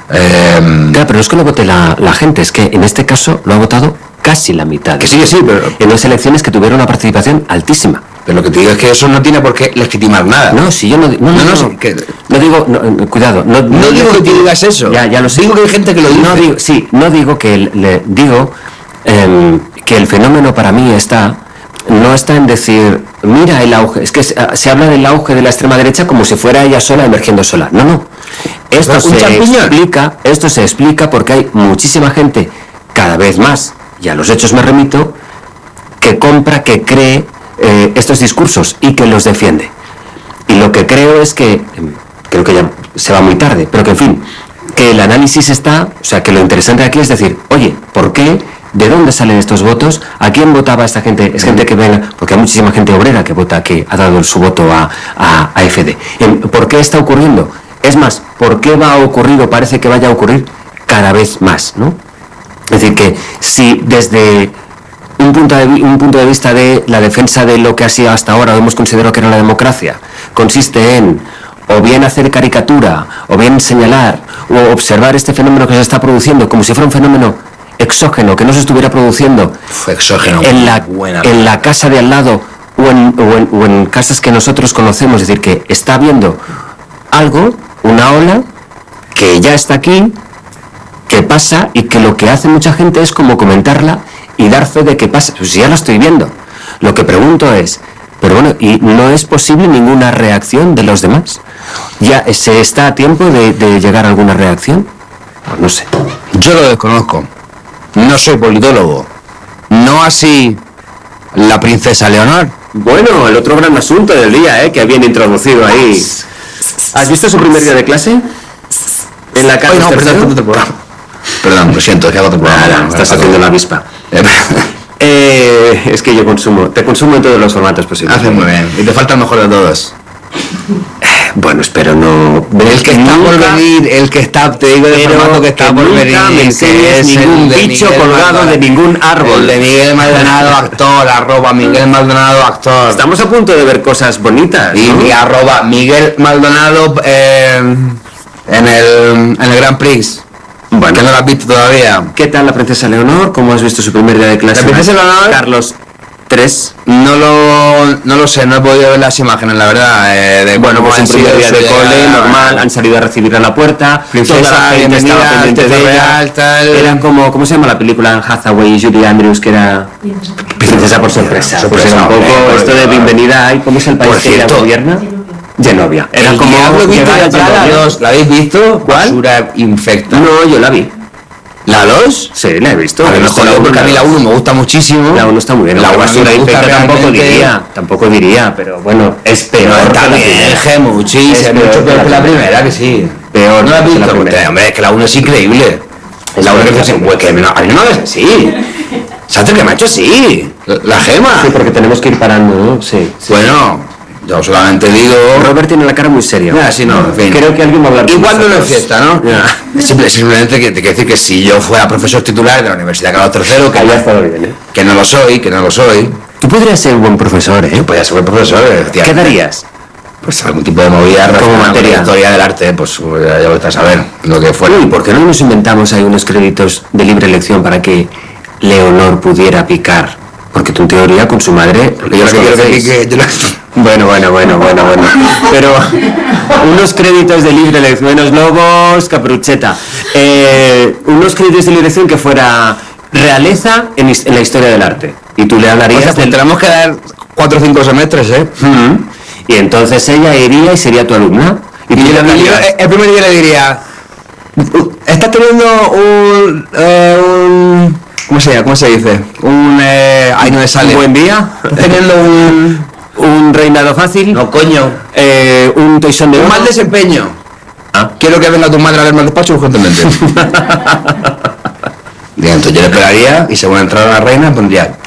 Eh,
claro, pero no es que lo vote la, la gente, es que en este caso lo ha votado casi la mitad.
Que sí, que sí, pero...
En las elecciones que tuvieron una participación altísima.
Pero lo que te digo es que eso no tiene por qué legitimar nada.
No, si yo no... No, no, no, no, no, que, no digo... No, cuidado. No,
no, no digo que tú digas eso.
Ya, ya lo sé.
Digo que hay gente que lo dice.
No digo, sí, no digo que... Le, digo eh, que el fenómeno para mí está... No está en decir, mira el auge. Es que se, se habla del auge de la extrema derecha como si fuera ella sola emergiendo sola. No, no. Esto se explica, esto se explica porque hay muchísima gente, cada vez más, y a los hechos me remito, que compra, que cree eh, estos discursos y que los defiende. Y lo que creo es que, creo que ya se va muy tarde, pero que en fin, que el análisis está, o sea, que lo interesante aquí es decir, oye, ¿por qué? ¿De dónde salen estos votos? ¿A quién votaba esta gente? Es gente que venga, porque hay muchísima gente obrera que vota, que ha dado su voto a, a, a F D. ¿Por qué está ocurriendo? Es más, ¿por qué va a ocurrir o parece que vaya a ocurrir cada vez más, ¿no? Es decir, que si desde un punto de, un punto de vista de la defensa de lo que ha sido hasta ahora, o hemos considerado que era la democracia, consiste en o bien hacer caricatura, o bien señalar, o observar este fenómeno que se está produciendo como si fuera un fenómeno exógeno, que no se estuviera produciendo
Fue exógeno,
en la,
buena.
en la casa de al lado o en, o, en, o en casas que nosotros conocemos, es decir, que está habiendo algo, una ola, que ya está aquí, que pasa y que lo que hace mucha gente es como comentarla y dar fe de que pasa. Pues ya lo estoy viendo. Lo que pregunto es, pero bueno, ¿y no es posible ninguna reacción de los demás? ¿Ya se está a tiempo de, de llegar a alguna reacción? Pues no sé.
Yo lo desconozco. No soy politólogo. No así la princesa Leonor.
Bueno, el otro gran asunto del día, ¿eh? Que habían introducido ahí. ¿Has visto su primer día de clase? En la casa.
No, perdón, otro programa. Perdón, lo siento, es que hago otro programa.
Nada, estás haciendo la avispa. eh, es que yo consumo, te consumo en todos los formatos posibles.
Haces muy bien. Y te falta el mejor de todos.
Bueno, espero no...
El que está por venir, el que está, te digo de formato que está por venir,
me enseñes ningún bicho colgado de ningún árbol.
El de Miguel Maldonado, actor, arroba Miguel Maldonado, actor.
Estamos a punto de ver cosas bonitas,
y,
¿no?
y arroba Miguel Maldonado eh, en, el, en el Grand Prix. Bueno, que no lo has visto todavía.
¿Qué tal la princesa Leonor? ¿Cómo has visto su primer día de clase?
La princesa Leonor...
Carlos tres.
No lo, no lo sé, no he podido ver las imágenes, la verdad. Eh, de
bueno, pues un primer día de cole, normal, han salido a recibirla a la puerta,
princesa,
toda la gente estaba pendiente de ella.
Tal.
Eran como, ¿cómo se llama la película en Hathaway y Julie Andrews, que era Princesa por sorpresa?
sorpresa
Pues era un poco
hombre,
esto de bienvenida ahí, ¿cómo es el país que ella gobierna? Genovia.
Era el como Dios, ¿la habéis visto?
¿Cuál?
Basura infecta.
No, yo la vi.
¿La dos?
Sí, la he visto.
A lo mejor la uno, porque a mí la uno me gusta muchísimo.
La uno está muy bien.
La
basura infecta tampoco diría, tampoco diría, pero bueno, es peor.
No, está bien, muchísimo, es mucho peor que la primera, que sí.
Peor.
¿No la has visto? Hombre, es que la uno es increíble. Es la uno que se que a mí no me ves así. ¿Sabes que me ha hecho así? La Gema.
Sí, porque tenemos que ir parando, ¿no? Sí.
Bueno... Yo solamente digo...
Robert tiene la cara muy seria.
Ya, sí, no, en fin.
Creo que alguien va a hablar.
Igual no es fiesta, ¿no? Simple, simplemente que te quiero decir que si yo fuera profesor titular de la Universidad Carlos tercero, que,
ya está bien, ¿eh?
que no lo soy, que no lo soy.
Tú podrías ser un buen profesor, ¿eh?
Yo podría ser buen profesor,
¿Qué darías?
Pues algún tipo de movida
como materia.
Historia del arte, pues ya, ya vas a saber lo que fuera.
¿Y por qué no nos inventamos ahí unos créditos de libre elección para que Leonor pudiera picar? Porque tú en teoría con su madre...
Porque yo lo que quiero que pique... Yo lo...
Bueno, bueno, bueno, bueno, bueno. Pero unos créditos de libre elección, menos lobos, Caprucheta. eh, unos créditos de dirección que fuera realeza en, en la historia del arte. Y tú le hablarías...
O sea, pues
del...
tenemos que dar cuatro o cinco semestres, ¿eh?
Uh-huh. Y entonces ella iría y sería tu alumna. Y,
y yo, y yo el primer día le diría, estás teniendo un... Eh, un ¿Cómo se llama? ¿Cómo se dice? Un... Eh, ahí no me sale.
¿Un buen día?
¿Estás teniendo un...
un reinado fácil?
No, coño.
Eh, un toisón de
un
oro.
mal desempeño.
Ah.
Quiero que venga tu madre a verme al despacho urgentemente. Bien, entonces yo le pegaría y según entrara la reina pondría